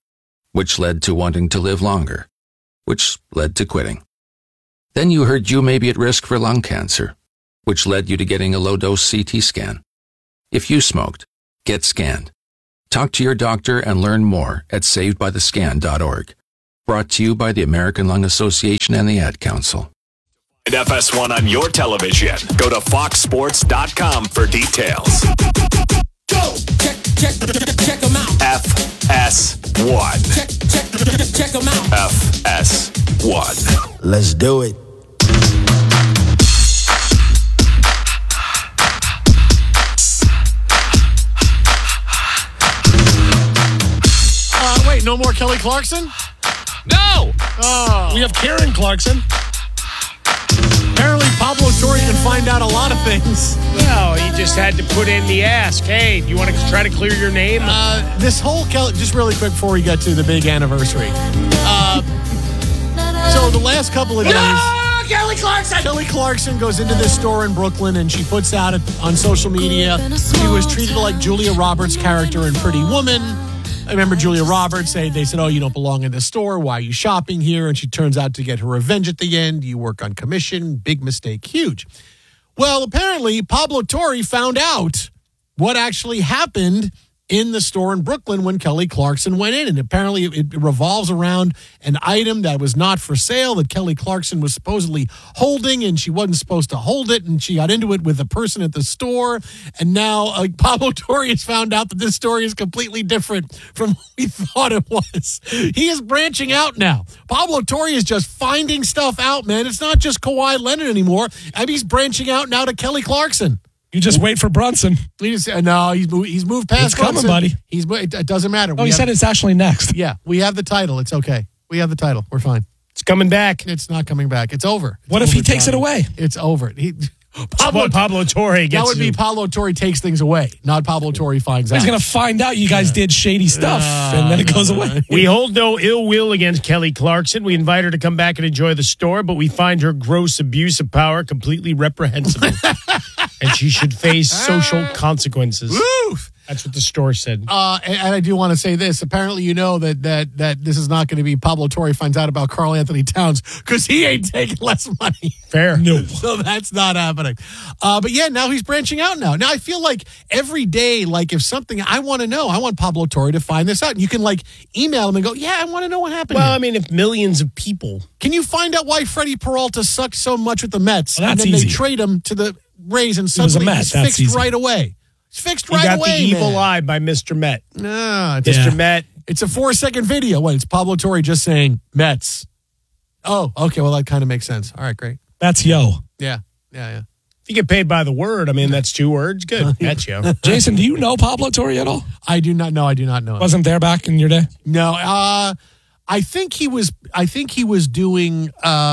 Speaker 33: which led to wanting to live longer, which led to quitting. Then you heard you may be at risk for lung cancer, which led you to getting a low-dose CT scan. If you smoked, get scanned. Talk to your doctor and learn more at savedbythescan.org. Brought to you by the American Lung Association and the Ad Council.
Speaker 19: And FS1 on your television. Go to foxsports.com for details.
Speaker 3: Go! Check them out.
Speaker 19: FS1.
Speaker 3: Check them out.
Speaker 19: FS1.
Speaker 4: Let's do it.
Speaker 2: Wait, no more Kelly Clarkson?
Speaker 1: No!
Speaker 2: Oh.
Speaker 1: We have Karen Clarkson.
Speaker 2: Apparently, Pablo Torre can find out a lot of things.
Speaker 1: Well, he just had to put in the ask. Hey, do you want to try to clear your name?
Speaker 2: This whole Kelly, just really quick before we get to the big anniversary. So the last couple of days,
Speaker 1: Kelly Clarkson!
Speaker 2: Kelly Clarkson goes into this store in Brooklyn and she puts out on social media. She was treated like Julia Roberts' character in Pretty Woman. I remember Julia Roberts they said, oh, you don't belong in this store. Why are you shopping here? And she turns out to get her revenge at the end. You work on commission. Big mistake. Huge. Well, apparently, Pablo Torre found out what actually happened in the store in Brooklyn when Kelly Clarkson went in. And apparently it revolves around an item that was not for sale that Kelly Clarkson was supposedly holding, and she wasn't supposed to hold it, and she got into it with a person at the store. And now Pablo Torre has found out that this story is completely different from what we thought it was. He is branching out now. Pablo Torre is just finding stuff out, man. It's not just Kawhi Leonard anymore. I mean, he's branching out now to Kelly Clarkson.
Speaker 23: You just wait for Brunson.
Speaker 2: No, he's moved past
Speaker 23: It's coming,
Speaker 2: Brunson.
Speaker 23: buddy.
Speaker 2: It doesn't matter.
Speaker 23: Oh, he said it's actually next.
Speaker 2: Yeah, we have the title. It's okay. We have the title. We're fine.
Speaker 1: It's coming back.
Speaker 2: It's not coming back. It's over.
Speaker 23: What if he takes it away?
Speaker 2: It's over.
Speaker 1: Pablo Torre gets
Speaker 2: that would be Pablo Torre takes things away, not Pablo Torre finds out.
Speaker 23: He's going to find out you guys did shady stuff, and then it goes away.
Speaker 1: We hold no ill will against Kelly Clarkson. We invite her to come back and enjoy the store, but we find her gross abuse of power completely reprehensible. And she should face social consequences.
Speaker 2: Woof.
Speaker 1: That's what the store said.
Speaker 2: And I do want to say this. Apparently, you know that this is not going to be Pablo Torre finds out about Karl Anthony Towns because he ain't taking less money.
Speaker 1: Fair.
Speaker 2: No. So that's not happening. But yeah, now he's branching out now. Now I feel like every day, like if something I want to know, I want Pablo Torre to find this out. And you can like email him and go, yeah, I want to know what happened.
Speaker 1: Well,
Speaker 2: here.
Speaker 1: I mean, if millions of people.
Speaker 2: Can you find out why Freddie Peralta sucked so much with the Mets?
Speaker 23: Well, that's
Speaker 2: and then
Speaker 23: easy.
Speaker 2: they trade him to the Rays and suddenly he's fixed right away. It's fixed right away.
Speaker 1: He got the evil eye by Mr. Met.
Speaker 2: No,
Speaker 1: Mr. Met.
Speaker 2: It's a 4-second video. What? It's Pablo Torre just saying Mets. Oh, okay. Well, that kind of makes sense. All right, great.
Speaker 23: That's yo.
Speaker 2: Yeah.
Speaker 1: If you get paid by the word, I mean, that's 2 words. Good. That's yo.
Speaker 23: Jason, do you know Pablo Torre at all?
Speaker 2: I do not know. Him.
Speaker 23: Wasn't there back in your day?
Speaker 2: No. I think he was doing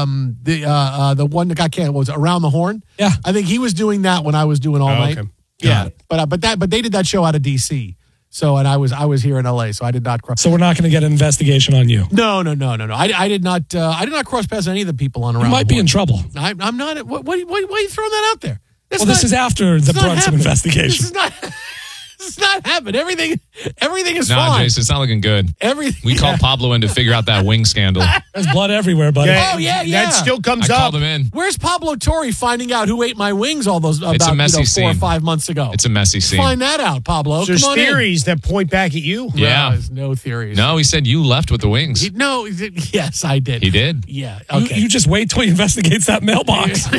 Speaker 2: the one that got canceled. What was it, Around the Horn?
Speaker 23: Yeah.
Speaker 2: I think he was doing that when I was doing All Night.
Speaker 1: Okay.
Speaker 2: Yeah. But they did that show out of DC. So and I was here in LA, so I did not cross.
Speaker 23: So we're not going to get an investigation on you.
Speaker 2: No. I did not cross past any of the people on Around.
Speaker 23: You might
Speaker 2: the
Speaker 23: be in trouble.
Speaker 2: I'm not. Why are you throwing that out there?
Speaker 23: This is after the Brunson investigation.
Speaker 2: This is not happening. Everything is fine.
Speaker 7: Nah, Jason, it's not looking good. We called Pablo in to figure out that wing scandal.
Speaker 23: There's blood everywhere, buddy.
Speaker 2: Yeah.
Speaker 1: That still comes
Speaker 7: I
Speaker 1: up.
Speaker 7: called him in.
Speaker 2: Where's Pablo Torre finding out who ate my wings all those
Speaker 7: It's a messy
Speaker 2: 4 or
Speaker 7: scene.
Speaker 2: 5 months ago?
Speaker 7: It's a messy scene.
Speaker 2: Find that out, Pablo.
Speaker 1: There's
Speaker 2: Come on
Speaker 1: theories that point back at you.
Speaker 7: Yeah.
Speaker 2: No, there's no theories.
Speaker 7: No, he said you left with the wings.
Speaker 2: Yes, I did.
Speaker 7: He did?
Speaker 2: Yeah. Okay.
Speaker 23: You just wait till he investigates that mailbox.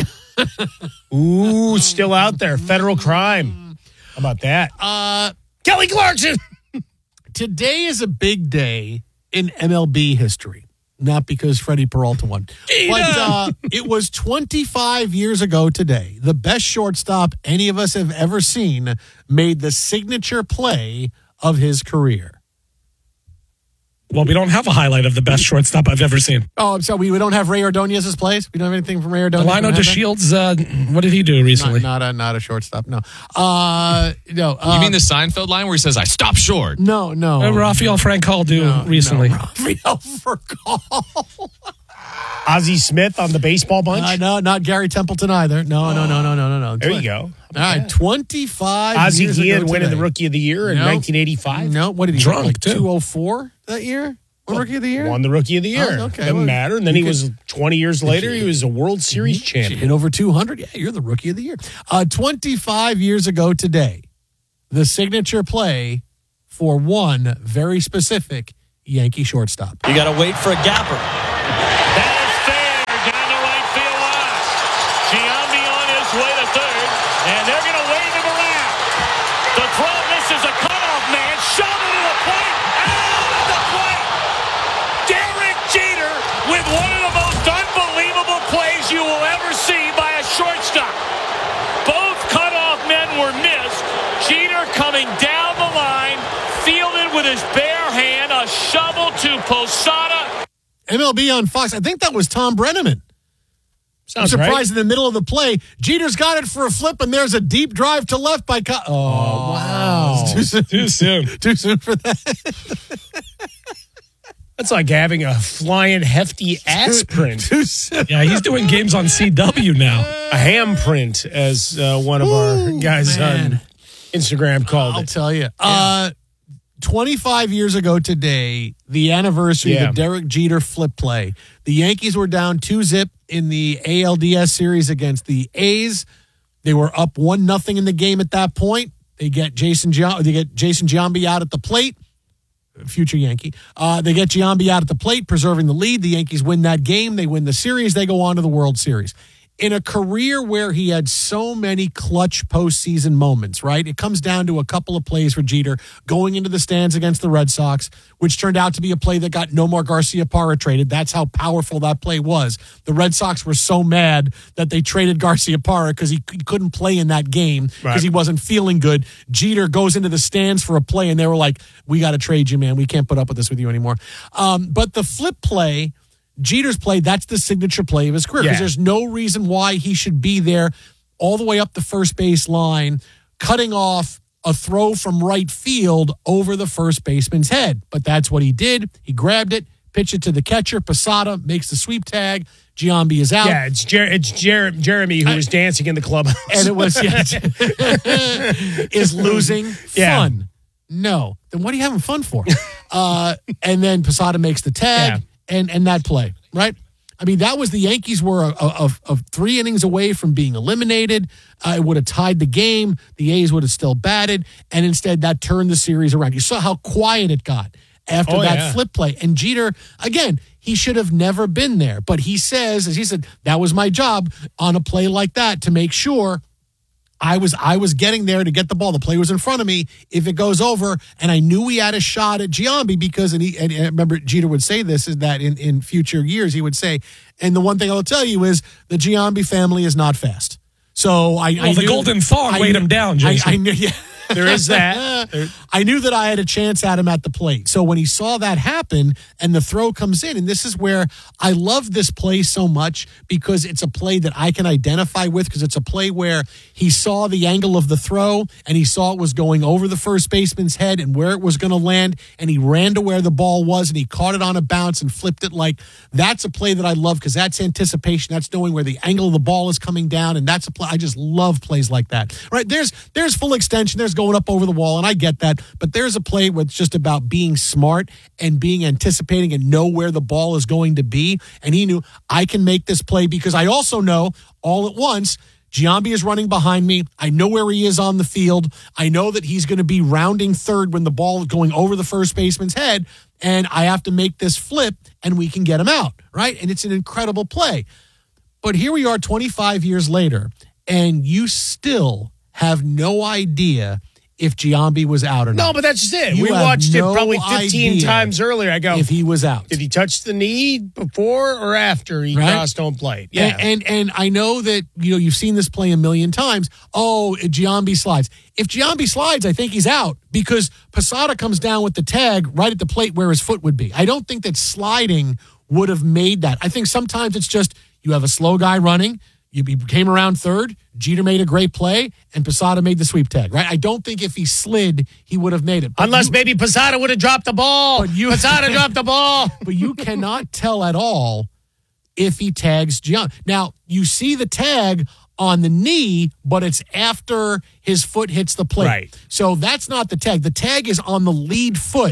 Speaker 1: Ooh, still out there. Federal crime. How about that? Kelly Clarkson.
Speaker 2: Today is a big day in MLB history. Not because Freddie Peralta won. But it was 25 years ago today. The best shortstop any of us have ever seen made the signature play of his career.
Speaker 23: Well, we don't have a highlight of the best shortstop I've ever seen.
Speaker 2: Oh, so we don't have Ray Ordonez's plays? We don't have anything from Ray Ordonez?
Speaker 23: Delino DeShields, what did he do recently?
Speaker 2: Not a shortstop, no. No.
Speaker 7: You mean the Seinfeld line where he says, I stop short?
Speaker 2: No.
Speaker 23: Rafael Francal recently.
Speaker 2: Rafael Francal.
Speaker 1: Ozzie Smith on the baseball bunch?
Speaker 2: No, not Gary Templeton either. No.
Speaker 1: There you go.
Speaker 2: All right, 25
Speaker 1: Ozzie
Speaker 2: years ago
Speaker 1: Guillen winning
Speaker 2: today.
Speaker 1: the Rookie of the Year in 1985.
Speaker 2: No, what did he
Speaker 23: Drunk,
Speaker 2: like
Speaker 23: too.
Speaker 2: 204 that year? Rookie of the Year?
Speaker 1: Won the Rookie of the Year.
Speaker 2: Oh, okay.
Speaker 1: Doesn't matter. And then he was 20 years later, he was a World Series champion.
Speaker 2: Hit over 200. Yeah, you're the Rookie of the Year. 25 years ago today, the signature play for one very specific Yankee shortstop.
Speaker 4: You got to wait for a gapper.
Speaker 9: That is fair down the right field line. Giambi on his way to third, and they're going to wave him around. The throw misses a cutoff man. Shove it to the plate. Out at the plate. Derek Jeter with one of the most unbelievable plays you will ever see by a shortstop. Both cutoff men were missed. Jeter coming down the line, fielded with his bare hand, a shovel to Posada.
Speaker 2: MLB on Fox. I think that was Tom Brenneman.
Speaker 1: Sounds
Speaker 2: I'm surprised
Speaker 1: right.
Speaker 2: in the middle of the play, Jeter's got it for a flip, and there's a deep drive to left by.
Speaker 1: Wow.
Speaker 2: Too soon.
Speaker 1: Too soon.
Speaker 2: Too soon for that.
Speaker 1: That's like having a flying hefty ass print.
Speaker 2: Too soon.
Speaker 12: Yeah, he's doing games on CW now.
Speaker 1: A ham print, as one of our guys on Instagram called
Speaker 2: I'll
Speaker 1: it.
Speaker 2: tell you. 25 years ago today, the anniversary of the Derek Jeter flip play. The Yankees were down 2-0 in the ALDS series against the A's. They were up 1-0 in the game at that point. They get Jason Giambi out at the plate. Future Yankee. They get Giambi out at the plate, preserving the lead. The Yankees win that game. They win the series. They go on to the World Series. In a career where he had so many clutch postseason moments, right? It comes down to a couple of plays for Jeter going into the stands against the Red Sox, which turned out to be a play that got Nomar Garciaparra traded. That's how powerful that play was. The Red Sox were so mad that they traded Garciaparra because he couldn't play in that game because he wasn't feeling good. Jeter goes into the stands for a play, and they were like, we got to trade you, man. We can't put up with this with you anymore. But the flip play, Jeter's play, that's the signature play of his career because there's no reason why he should be there all the way up the first base line, cutting off a throw from right field over the first baseman's head. But that's what he did. He grabbed it, pitched it to the catcher. Posada makes the sweep tag. Giambi is out.
Speaker 1: Yeah, it's Jeremy who was dancing in the clubhouse.
Speaker 2: And it was, is losing fun. No. Then what are you having fun for? And then Posada makes the tag. And that play, right? I mean, that was the Yankees were of 3 innings away from being eliminated. It would have tied the game. The A's would have still batted. And instead, that turned the series around. You saw how quiet it got after that flip play. And Jeter, again, he should have never been there. But he says, as he said, that was my job on a play like that to make sure I was getting there to get the ball. The play was in front of me. If it goes over, and I knew he had a shot at Giambi because, and I remember Jeter would say this, is that in future years he would say, and the one thing I'll tell you is the Giambi family is not fast. So I knew
Speaker 12: the golden thong weighed him down, Jason.
Speaker 2: I knew,
Speaker 1: there is that.
Speaker 2: I knew that I had a chance at him at the plate. So when he saw that happen and the throw comes in, and this is where I love this play so much because it's a play that I can identify with because it's a play where he saw the angle of the throw and he saw it was going over the first baseman's head and where it was going to land, and he ran to where the ball was and he caught it on a bounce and flipped it. Like, that's a play that I love because that's anticipation. That's knowing where the angle of the ball is coming down, and that's a play. I just love plays like that. Right? There's full extension. There's going up over the wall, and I get that. But there's a play where it's just about being smart and being anticipating and know where the ball is going to be. And he knew, I can make this play because I also know all at once Giambi is running behind me. I know where he is on the field. I know that he's going to be rounding third when the ball is going over the first baseman's head, and I have to make this flip, and we can get him out, right? And it's an incredible play. But here we are 25 years later, and you still have no idea if Giambi was out or not.
Speaker 1: No, but that's just it.
Speaker 2: You
Speaker 1: We
Speaker 2: have
Speaker 1: watched it
Speaker 2: no
Speaker 1: probably 15
Speaker 2: idea
Speaker 1: times earlier. I go,
Speaker 2: if he was out.
Speaker 1: Did he touch the knee before or after he crossed home plate? Yeah.
Speaker 2: And I know that you've seen this play a million times. Oh, Giambi slides. If Giambi slides, I think he's out because Posada comes down with the tag right at the plate where his foot would be. I don't think that sliding would have made that. I think sometimes it's just you have a slow guy running. You came around third. Jeter made a great play, and Posada made the sweep tag, right? I don't think if he slid, he would have made it. But
Speaker 1: unless maybe Posada would have dropped the ball. Posada dropped the ball.
Speaker 2: But you cannot tell at all if he tags Giambi. Now, you see the tag on the knee, but it's after his foot hits the plate.
Speaker 1: Right.
Speaker 2: So that's not the tag. The tag is on the lead foot,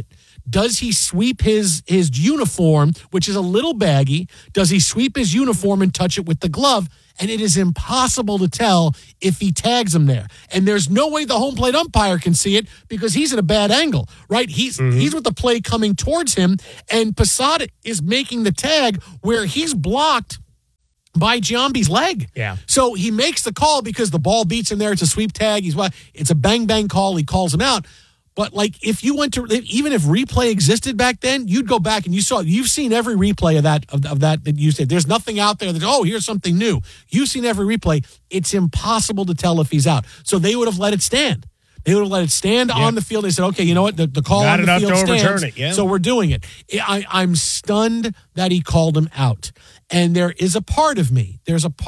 Speaker 2: does he sweep his uniform, which is a little baggy? Does he sweep his uniform and touch it with the glove? And it is impossible to tell if he tags him there. And there's no way the home plate umpire can see it because he's at a bad angle, right? He's with the play coming towards him, and Posada is making the tag where he's blocked by Giambi's leg.
Speaker 1: Yeah.
Speaker 2: So he makes the call because the ball beats him there. It's a sweep tag. It's a bang call. He calls him out. But like if you went to, even if replay existed back then, you'd go back and you've seen every replay of that you said. There's nothing out there that, here's something new. You've seen every replay. It's impossible to tell if he's out. So they would have let it stand. They would have let it stand on the field. They said, okay, you know what? The call
Speaker 1: Not
Speaker 2: on the field
Speaker 1: enough to
Speaker 2: stands,
Speaker 1: overturn it, yeah.
Speaker 2: so we're doing it. I'm stunned that he called him out. And there's a part of me,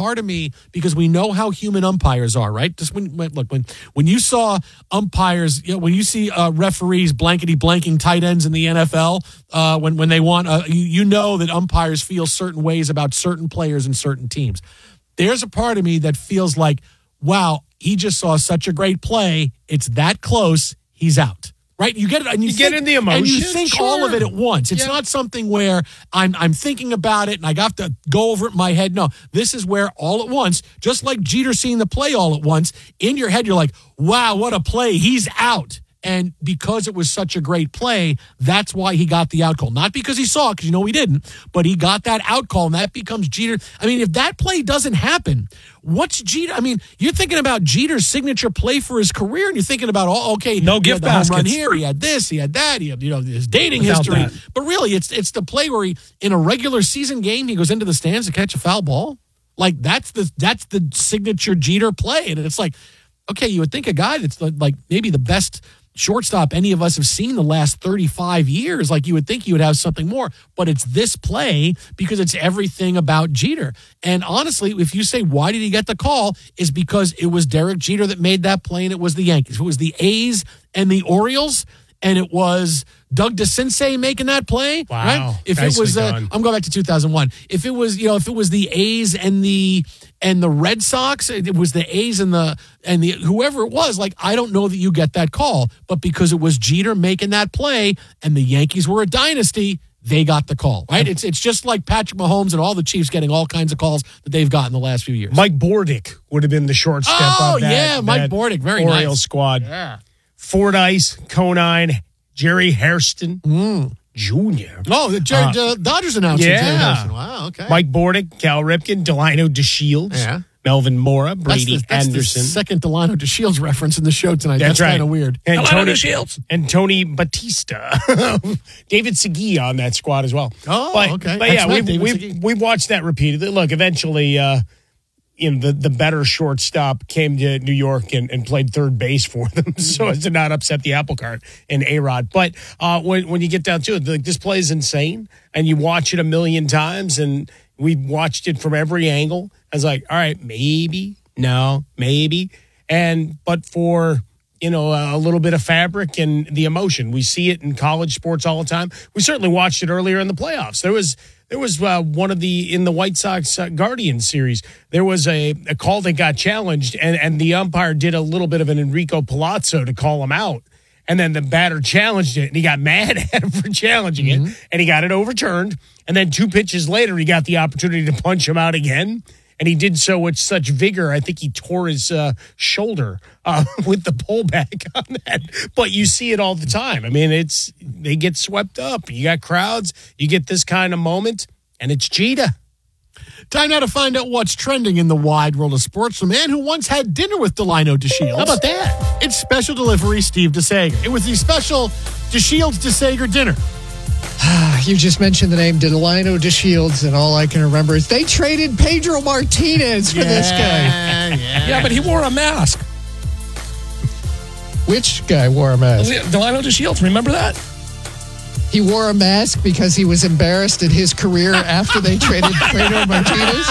Speaker 2: because we know how human umpires are, right? Just when you saw umpires, when you see referees blanking tight ends in the NFL, when they want, you know that umpires feel certain ways about certain players and certain teams. There's a part of me that feels like, wow, he just saw such a great play. It's that close. He's out. Right? You get it, and you get in the emotion, and you think all of it at once. It's not something where I'm thinking about it and I got to go over it in my head. No, this is where all at once, just like Jeter seeing the play all at once, in your head you're like, wow, what a play. He's out. And because it was such a great play, that's why he got the out call. Not because he saw it, because he didn't, but he got that out call, and that becomes Jeter. I mean, if that play doesn't happen, what's Jeter? I mean, you're thinking about Jeter's signature play for his career, and you're thinking about,
Speaker 12: no gift baskets.
Speaker 2: Home run here, he had this, he had that, he had his dating
Speaker 12: Without
Speaker 2: history.
Speaker 12: that.
Speaker 2: But really, it's the play where in a regular season game, he goes into the stands to catch a foul ball. Like that's the signature Jeter play, and it's like, okay, you would think a guy that's like maybe the best shortstop any of us have seen the last 35 years, like you would think he would have something more, but it's this play because it's everything about Jeter. And honestly, if you say, why did he get the call, is because it was Derek Jeter that made that play, and it was the Yankees. If it was the A's and the Orioles, and it was Doug DeCinces making that play,
Speaker 1: wow,
Speaker 2: right? If it was, I'm going back to 2001. If it was, if it was the A's and the Red Sox, it was the A's and the whoever it was. Like, I don't know that you get that call, but because it was Jeter making that play, and the Yankees were a dynasty, they got the call, right? It's just like Patrick Mahomes and all the Chiefs getting all kinds of calls that they've gotten the last few years.
Speaker 1: Mike Bordick would have been the short step of that.
Speaker 2: Mike Bordick, very
Speaker 1: Orioles
Speaker 2: nice
Speaker 1: squad.
Speaker 2: Yeah.
Speaker 1: Fordyce, Conine, Jerry Hairston Jr.
Speaker 2: Oh, the Dodgers announcer.
Speaker 1: Yeah.
Speaker 2: Jerry Hairston. Wow, okay.
Speaker 1: Mike Bordick, Cal Ripken, Delino DeShields, Melvin Mora, Brady
Speaker 2: that's
Speaker 1: Anderson.
Speaker 2: The second Delino DeShields reference in the show tonight.
Speaker 1: That's
Speaker 2: right.
Speaker 1: Kind
Speaker 2: of weird.
Speaker 1: And
Speaker 12: Delino DeShields.
Speaker 1: And Tony Batista. David Segui on that squad as well.
Speaker 2: Oh, okay.
Speaker 1: But yeah, we've watched that repeatedly. Look, eventually, the better shortstop came to New York and played third base for them so as to not upset the apple cart in A-Rod. But when you get down to it, this play is insane, and you watch it a million times, and we've watched it from every angle. I was like, all right, maybe, no, maybe. But for, a little bit of fabric and the emotion, we see it in college sports all the time. We certainly watched it earlier in the playoffs. There was one of in the White Sox Guardians series, there was a call that got challenged, and the umpire did a little bit of an Enrico Palazzo to call him out. And then the batter challenged it, and he got mad at him for challenging it, and he got it overturned. And then 2 pitches later, he got the opportunity to punch him out again. And he did so with such vigor, I think he tore his shoulder with the pullback on that. But you see it all the time. I mean, they get swept up. You got crowds, you get this kind of moment, and it's Jeter.
Speaker 2: Time now to find out what's trending in the wide world of sports. The man who once had dinner with Delino DeShields.
Speaker 1: How about that?
Speaker 2: It's special delivery Steve DeSager. It was the special DeShields-DeSager dinner.
Speaker 4: You just mentioned the name Delino DeShields, and all I can remember is they traded Pedro Martinez for this guy.
Speaker 12: Yeah, but he wore a mask.
Speaker 4: Which guy wore a mask?
Speaker 12: Delino DeShields, remember that?
Speaker 4: He wore a mask because he was embarrassed in his career after they traded Pedro Martinez.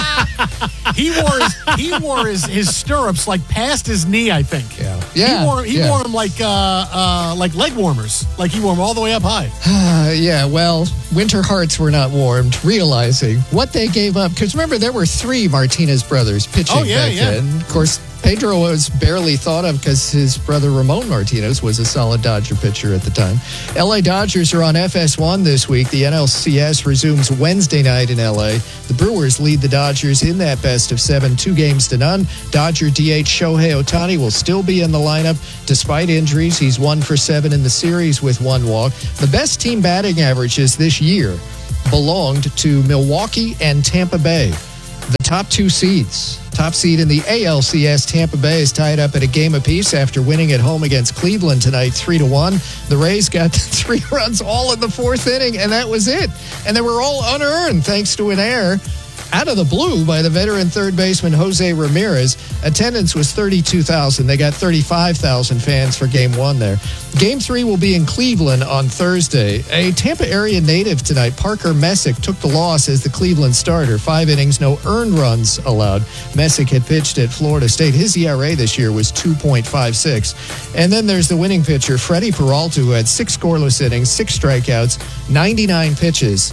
Speaker 2: He wore his stirrups like past his knee, I think.
Speaker 4: Yeah.
Speaker 2: He wore them like leg warmers. Like he wore them all the way up high.
Speaker 4: Well, winter hearts were not warmed, realizing what they gave up. Because remember, there were 3 Martinez brothers pitching back then. Of course, Pedro was barely thought of because his brother Ramon Martinez was a solid Dodger pitcher at the time. LA Dodgers are on FS1 this week. The NLCS resumes Wednesday night in LA. The Brewers lead the Dodgers in that best of 7, 2-0. Dodger DH Shohei Ohtani will still be in the lineup despite injuries. He's 1 for 7 in the series with 1 walk. The best team batting averages this year belonged to Milwaukee and Tampa Bay. The top 2 seeds. Top seed in the ALCS, Tampa Bay, is tied up at a game apiece after winning at home against Cleveland tonight, 3-1. The Rays got 3 runs all in the 4th inning, and that was it. And they were all unearned thanks to an error out of the blue by the veteran third baseman Jose Ramirez. Attendance was 32,000. They got 35,000 fans for Game 1 there. Game 3 will be in Cleveland on Thursday. A Tampa area native tonight, Parker Messick, took the loss as the Cleveland starter. 5 innings, no earned runs allowed. Messick had pitched at Florida State. His ERA this year was 2.56. And then there's the winning pitcher, Freddie Peralta, who had 6 scoreless innings, 6 strikeouts, 99 pitches.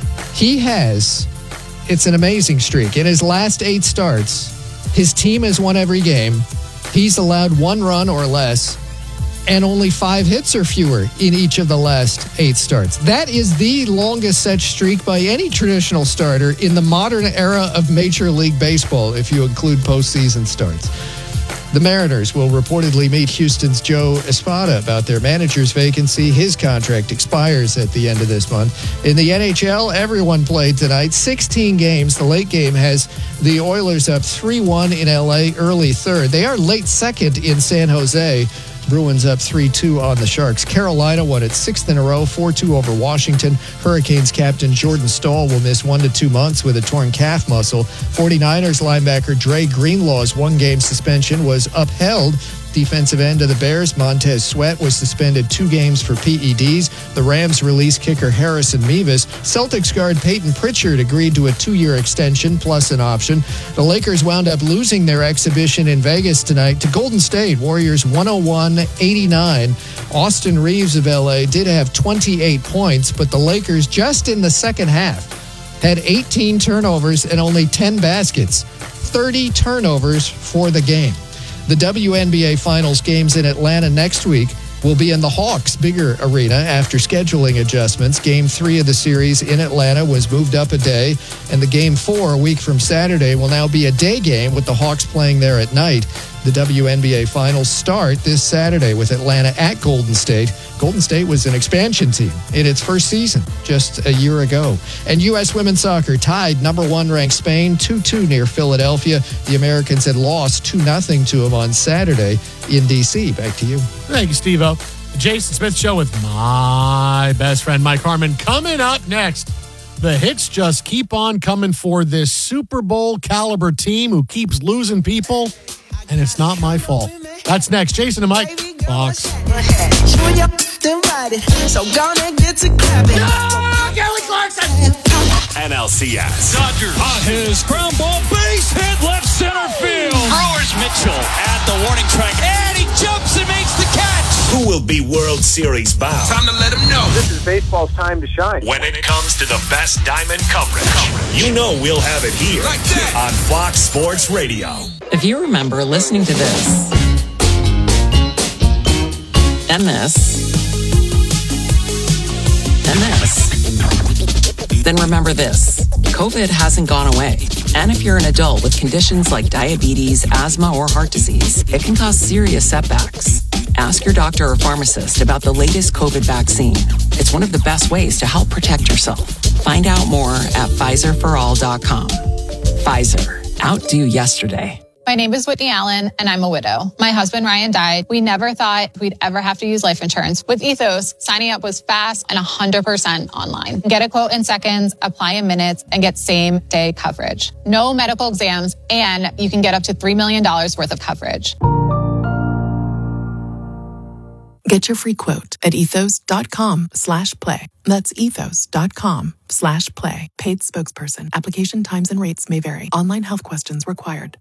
Speaker 4: It's an amazing streak. In his last 8 starts, his team has won every game. He's allowed 1 run or less and only 5 hits or fewer in each of the last 8 starts. That is the longest such streak by any traditional starter in the modern era of Major League Baseball, if you include postseason starts. The Mariners will reportedly meet Houston's Joe Espada about their manager's vacancy. His contract expires at the end of this month. In the NHL, everyone played tonight. 16 games. The late game has the Oilers up 3-1 in LA, early third. They are late second in San Jose. Bruins up 3-2 on the Sharks. Carolina won its 6th in a row, 4-2 over Washington. Hurricanes captain Jordan Staal will miss 1 to 2 months with a torn calf muscle. 49ers linebacker Dre Greenlaw's 1-game suspension was upheld. Defensive end of the Bears, Montez Sweat, was suspended 2 games for PEDs. The Rams released kicker Harrison Mevis. Celtics guard Peyton Pritchard agreed to a 2-year extension plus an option. The Lakers wound up losing their exhibition in Vegas tonight to Golden State. Warriors 101-89. Austin Reeves of LA did have 28 points, but the Lakers just in the second half had 18 turnovers and only 10 baskets. 30 turnovers for the game. The WNBA Finals games in Atlanta next week will be in the Hawks' bigger arena after scheduling adjustments. Game 3 of the series in Atlanta was moved up a day, and the Game 4 a week from Saturday will now be a day game with the Hawks playing there at night. The WNBA Finals start this Saturday with Atlanta at Golden State. Golden State was an expansion team in its first season just a year ago. And U.S. women's soccer tied number 1 ranked Spain 2-2 near Philadelphia. The Americans had lost 2-0 to them on Saturday in D.C. Back to you.
Speaker 2: Thank you, Steve-O. The Jason Smith Show with my best friend, Mike Harmon. Coming up next, the hits just keep on coming for this Super Bowl caliber team who keeps losing people, and it's not my fault. That's next. Jason and Mike, Fox.
Speaker 3: So gonna get to clapping.
Speaker 2: No, Kelly Clarkson.
Speaker 19: NLCS.
Speaker 9: Dodgers on his ground ball, base hit, left center field. Brewers Mitchell at the warning track, and he jumps and makes the catch.
Speaker 19: Who will be World Series bound?
Speaker 5: Time to let him know.
Speaker 6: This is baseball's time to shine.
Speaker 19: When it comes to the best diamond coverage, you know we'll have it here
Speaker 5: like that.
Speaker 19: On Fox Sports Radio.
Speaker 13: If you remember listening to this, and this, and this, then remember this. COVID hasn't gone away. And if you're an adult with conditions like diabetes, asthma, or heart disease, it can cause serious setbacks. Ask your doctor or pharmacist about the latest COVID vaccine. It's one of the best ways to help protect yourself. Find out more at PfizerForAll.com. Pfizer. Outdo yesterday.
Speaker 14: My name is Whitney Allen, and I'm a widow. My husband, Ryan, died. We never thought we'd ever have to use life insurance. With Ethos, signing up was fast and 100% online. Get a quote in seconds, apply in minutes, and get same-day coverage. No medical exams, and you can get up to $3 million worth of coverage.
Speaker 15: Get your free quote at ethos.com/play. That's ethos.com/play. Paid spokesperson. Application times and rates may vary. Online health questions required.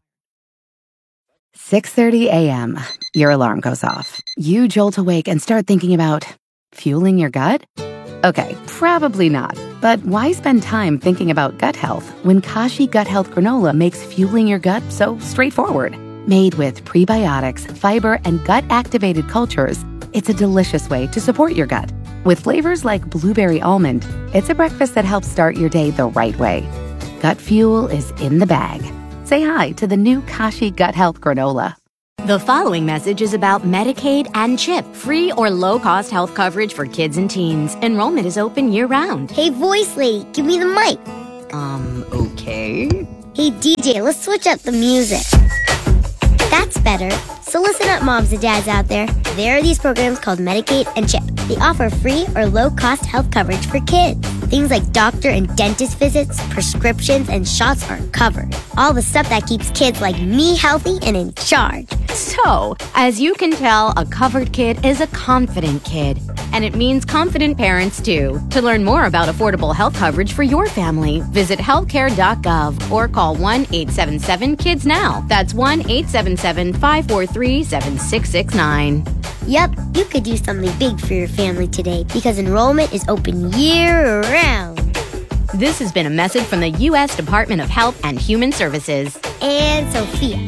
Speaker 8: 6:30 a.m. Your alarm goes off. You jolt awake and start thinking about fueling your gut? Okay, probably not. But why spend time thinking about gut health when Kashi Gut Health Granola makes fueling your gut so straightforward? Made with prebiotics, fiber, and gut-activated cultures, it's a delicious way to support your gut. With flavors like blueberry almond, it's a breakfast that helps start your day the right way. Gut Fuel is in the bag. Say hi to the new Kashi Gut Health Granola.
Speaker 5: The following message is about Medicaid and CHIP, free or low-cost health coverage for kids and teens. Enrollment is open year-round.
Speaker 10: Hey, voice lady, give me the mic.
Speaker 5: Okay.
Speaker 10: Hey, DJ, let's switch up the music. That's better. So listen up, moms and dads out there. There are these programs called Medicaid and CHIP. They offer free or low-cost health coverage for kids. Things like doctor and dentist visits, prescriptions, and shots are covered. All the stuff that keeps kids like me healthy and in charge.
Speaker 5: So, as you can tell, a covered kid is a confident kid. And it means confident parents, too. To learn more about affordable health coverage for your family, visit healthcare.gov or call 1-877-KIDS-NOW. That's 1-877-543-7669.
Speaker 10: Yep, you could do something big for your family today because enrollment is open year-round.
Speaker 5: This has been a message from the U.S. Department of Health and Human Services.
Speaker 10: And Sophia.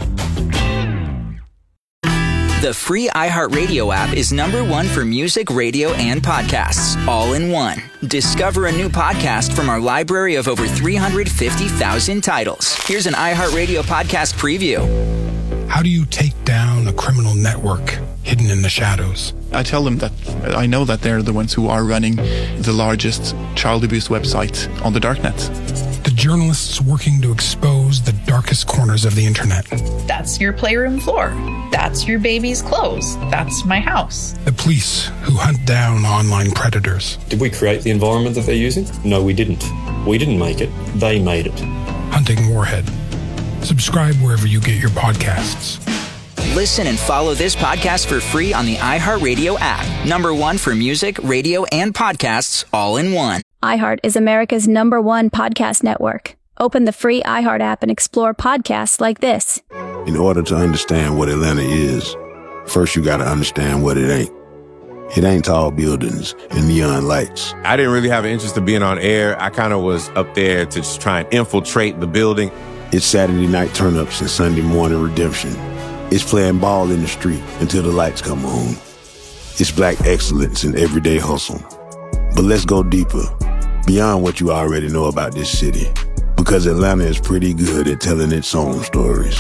Speaker 11: The free iHeartRadio app is #1 for music, radio, and podcasts, all in one. Discover a new podcast from our library of over 350,000 titles. Here's an iHeartRadio podcast preview.
Speaker 16: How do you take down a criminal network hidden in the shadows?
Speaker 17: I tell them that I know that they're the ones who are running the largest child abuse website on the darknet.
Speaker 16: The journalists working to expose the darkest corners of the internet.
Speaker 18: That's your playroom floor. That's your baby's clothes. That's my house.
Speaker 16: The police who hunt down online predators.
Speaker 20: Did we create the environment that they're using? No, we didn't. We didn't make it. They made it.
Speaker 16: Hunting Warhead. Subscribe wherever you get your podcasts.
Speaker 11: Listen and follow this podcast for free on the iHeartRadio app. #1 for music, radio, and podcasts, all in one.
Speaker 21: iHeart is America's #1 podcast network. Open the free iHeart app and explore podcasts like this.
Speaker 22: In order to understand what Atlanta is, first you got to understand what it ain't. It ain't tall buildings and neon lights.
Speaker 24: I didn't really have an interest in being on air. I kind of was up there to just try and infiltrate the building.
Speaker 22: It's Saturday night turn-ups and Sunday morning redemption. It's playing ball in the street until the lights come on. It's black excellence in everyday hustle. But let's go deeper, beyond what you already know about this city. Because Atlanta is pretty good at telling its own stories.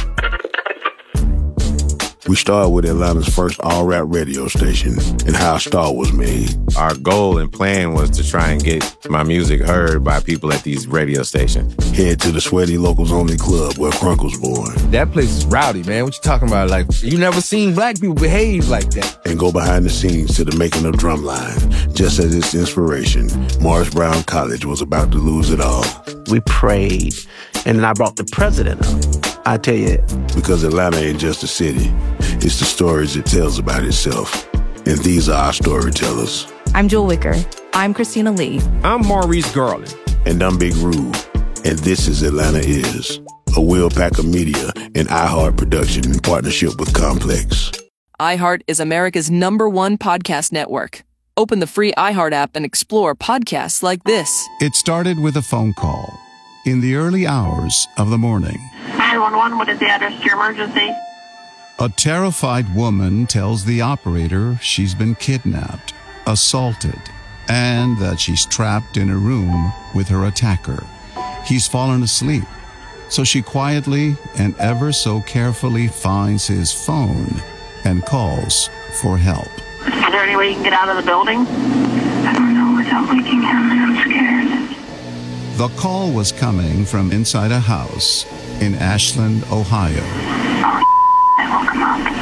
Speaker 22: We started with Atlanta's first all-rap radio station and how a star was made.
Speaker 24: Our goal and plan was to try and get my music heard by people at these radio stations.
Speaker 22: Head to the Sweaty Locals Only Club where Crunk was born.
Speaker 25: That place is rowdy, man. What you talking about? Like, you never seen black people behave like that.
Speaker 22: And go behind the scenes to the making of Drumline. Just as its inspiration, Morris Brown College was about to lose it all.
Speaker 26: We prayed, and then I brought the president up. I tell you.
Speaker 22: Because Atlanta ain't just a city. It's the stories it tells about itself. And these are our storytellers.
Speaker 27: I'm Jewel Wicker. I'm Christina Lee.
Speaker 24: I'm Maurice Garland.
Speaker 22: And I'm Big Rube. And this is Atlanta Is, a Will Packer Media and iHeart production in partnership with Complex.
Speaker 13: iHeart is America's #1 podcast network. Open the free iHeart app and explore podcasts like this.
Speaker 34: It started with a phone call in the early hours of the morning.
Speaker 35: 911, what is the address to your emergency?
Speaker 34: A terrified woman tells the operator she's been kidnapped, assaulted, and that she's trapped in a room with her attacker. He's fallen asleep, so she quietly and ever so carefully finds his phone and calls for help.
Speaker 35: Is there any way you can get out of the building? I don't know without waking him, and I'm scared.
Speaker 34: The call was coming from inside a house in Ashland, Ohio.
Speaker 35: Oh, I woke him up.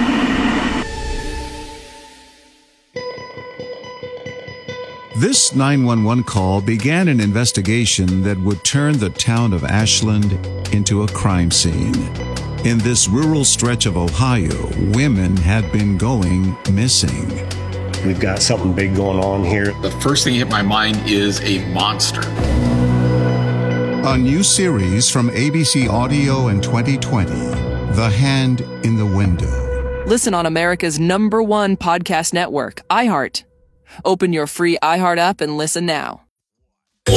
Speaker 34: This 911 call began an investigation that would turn the town of Ashland into a crime scene. In this rural stretch of Ohio, women had been going missing.
Speaker 36: We've got something big going on here.
Speaker 37: The first thing that hit my mind is a monster.
Speaker 34: A new series from ABC Audio in 2020, The Hand in the Window.
Speaker 13: Listen on America's #1 podcast network, iHeart. Open your free iHeart app and listen now.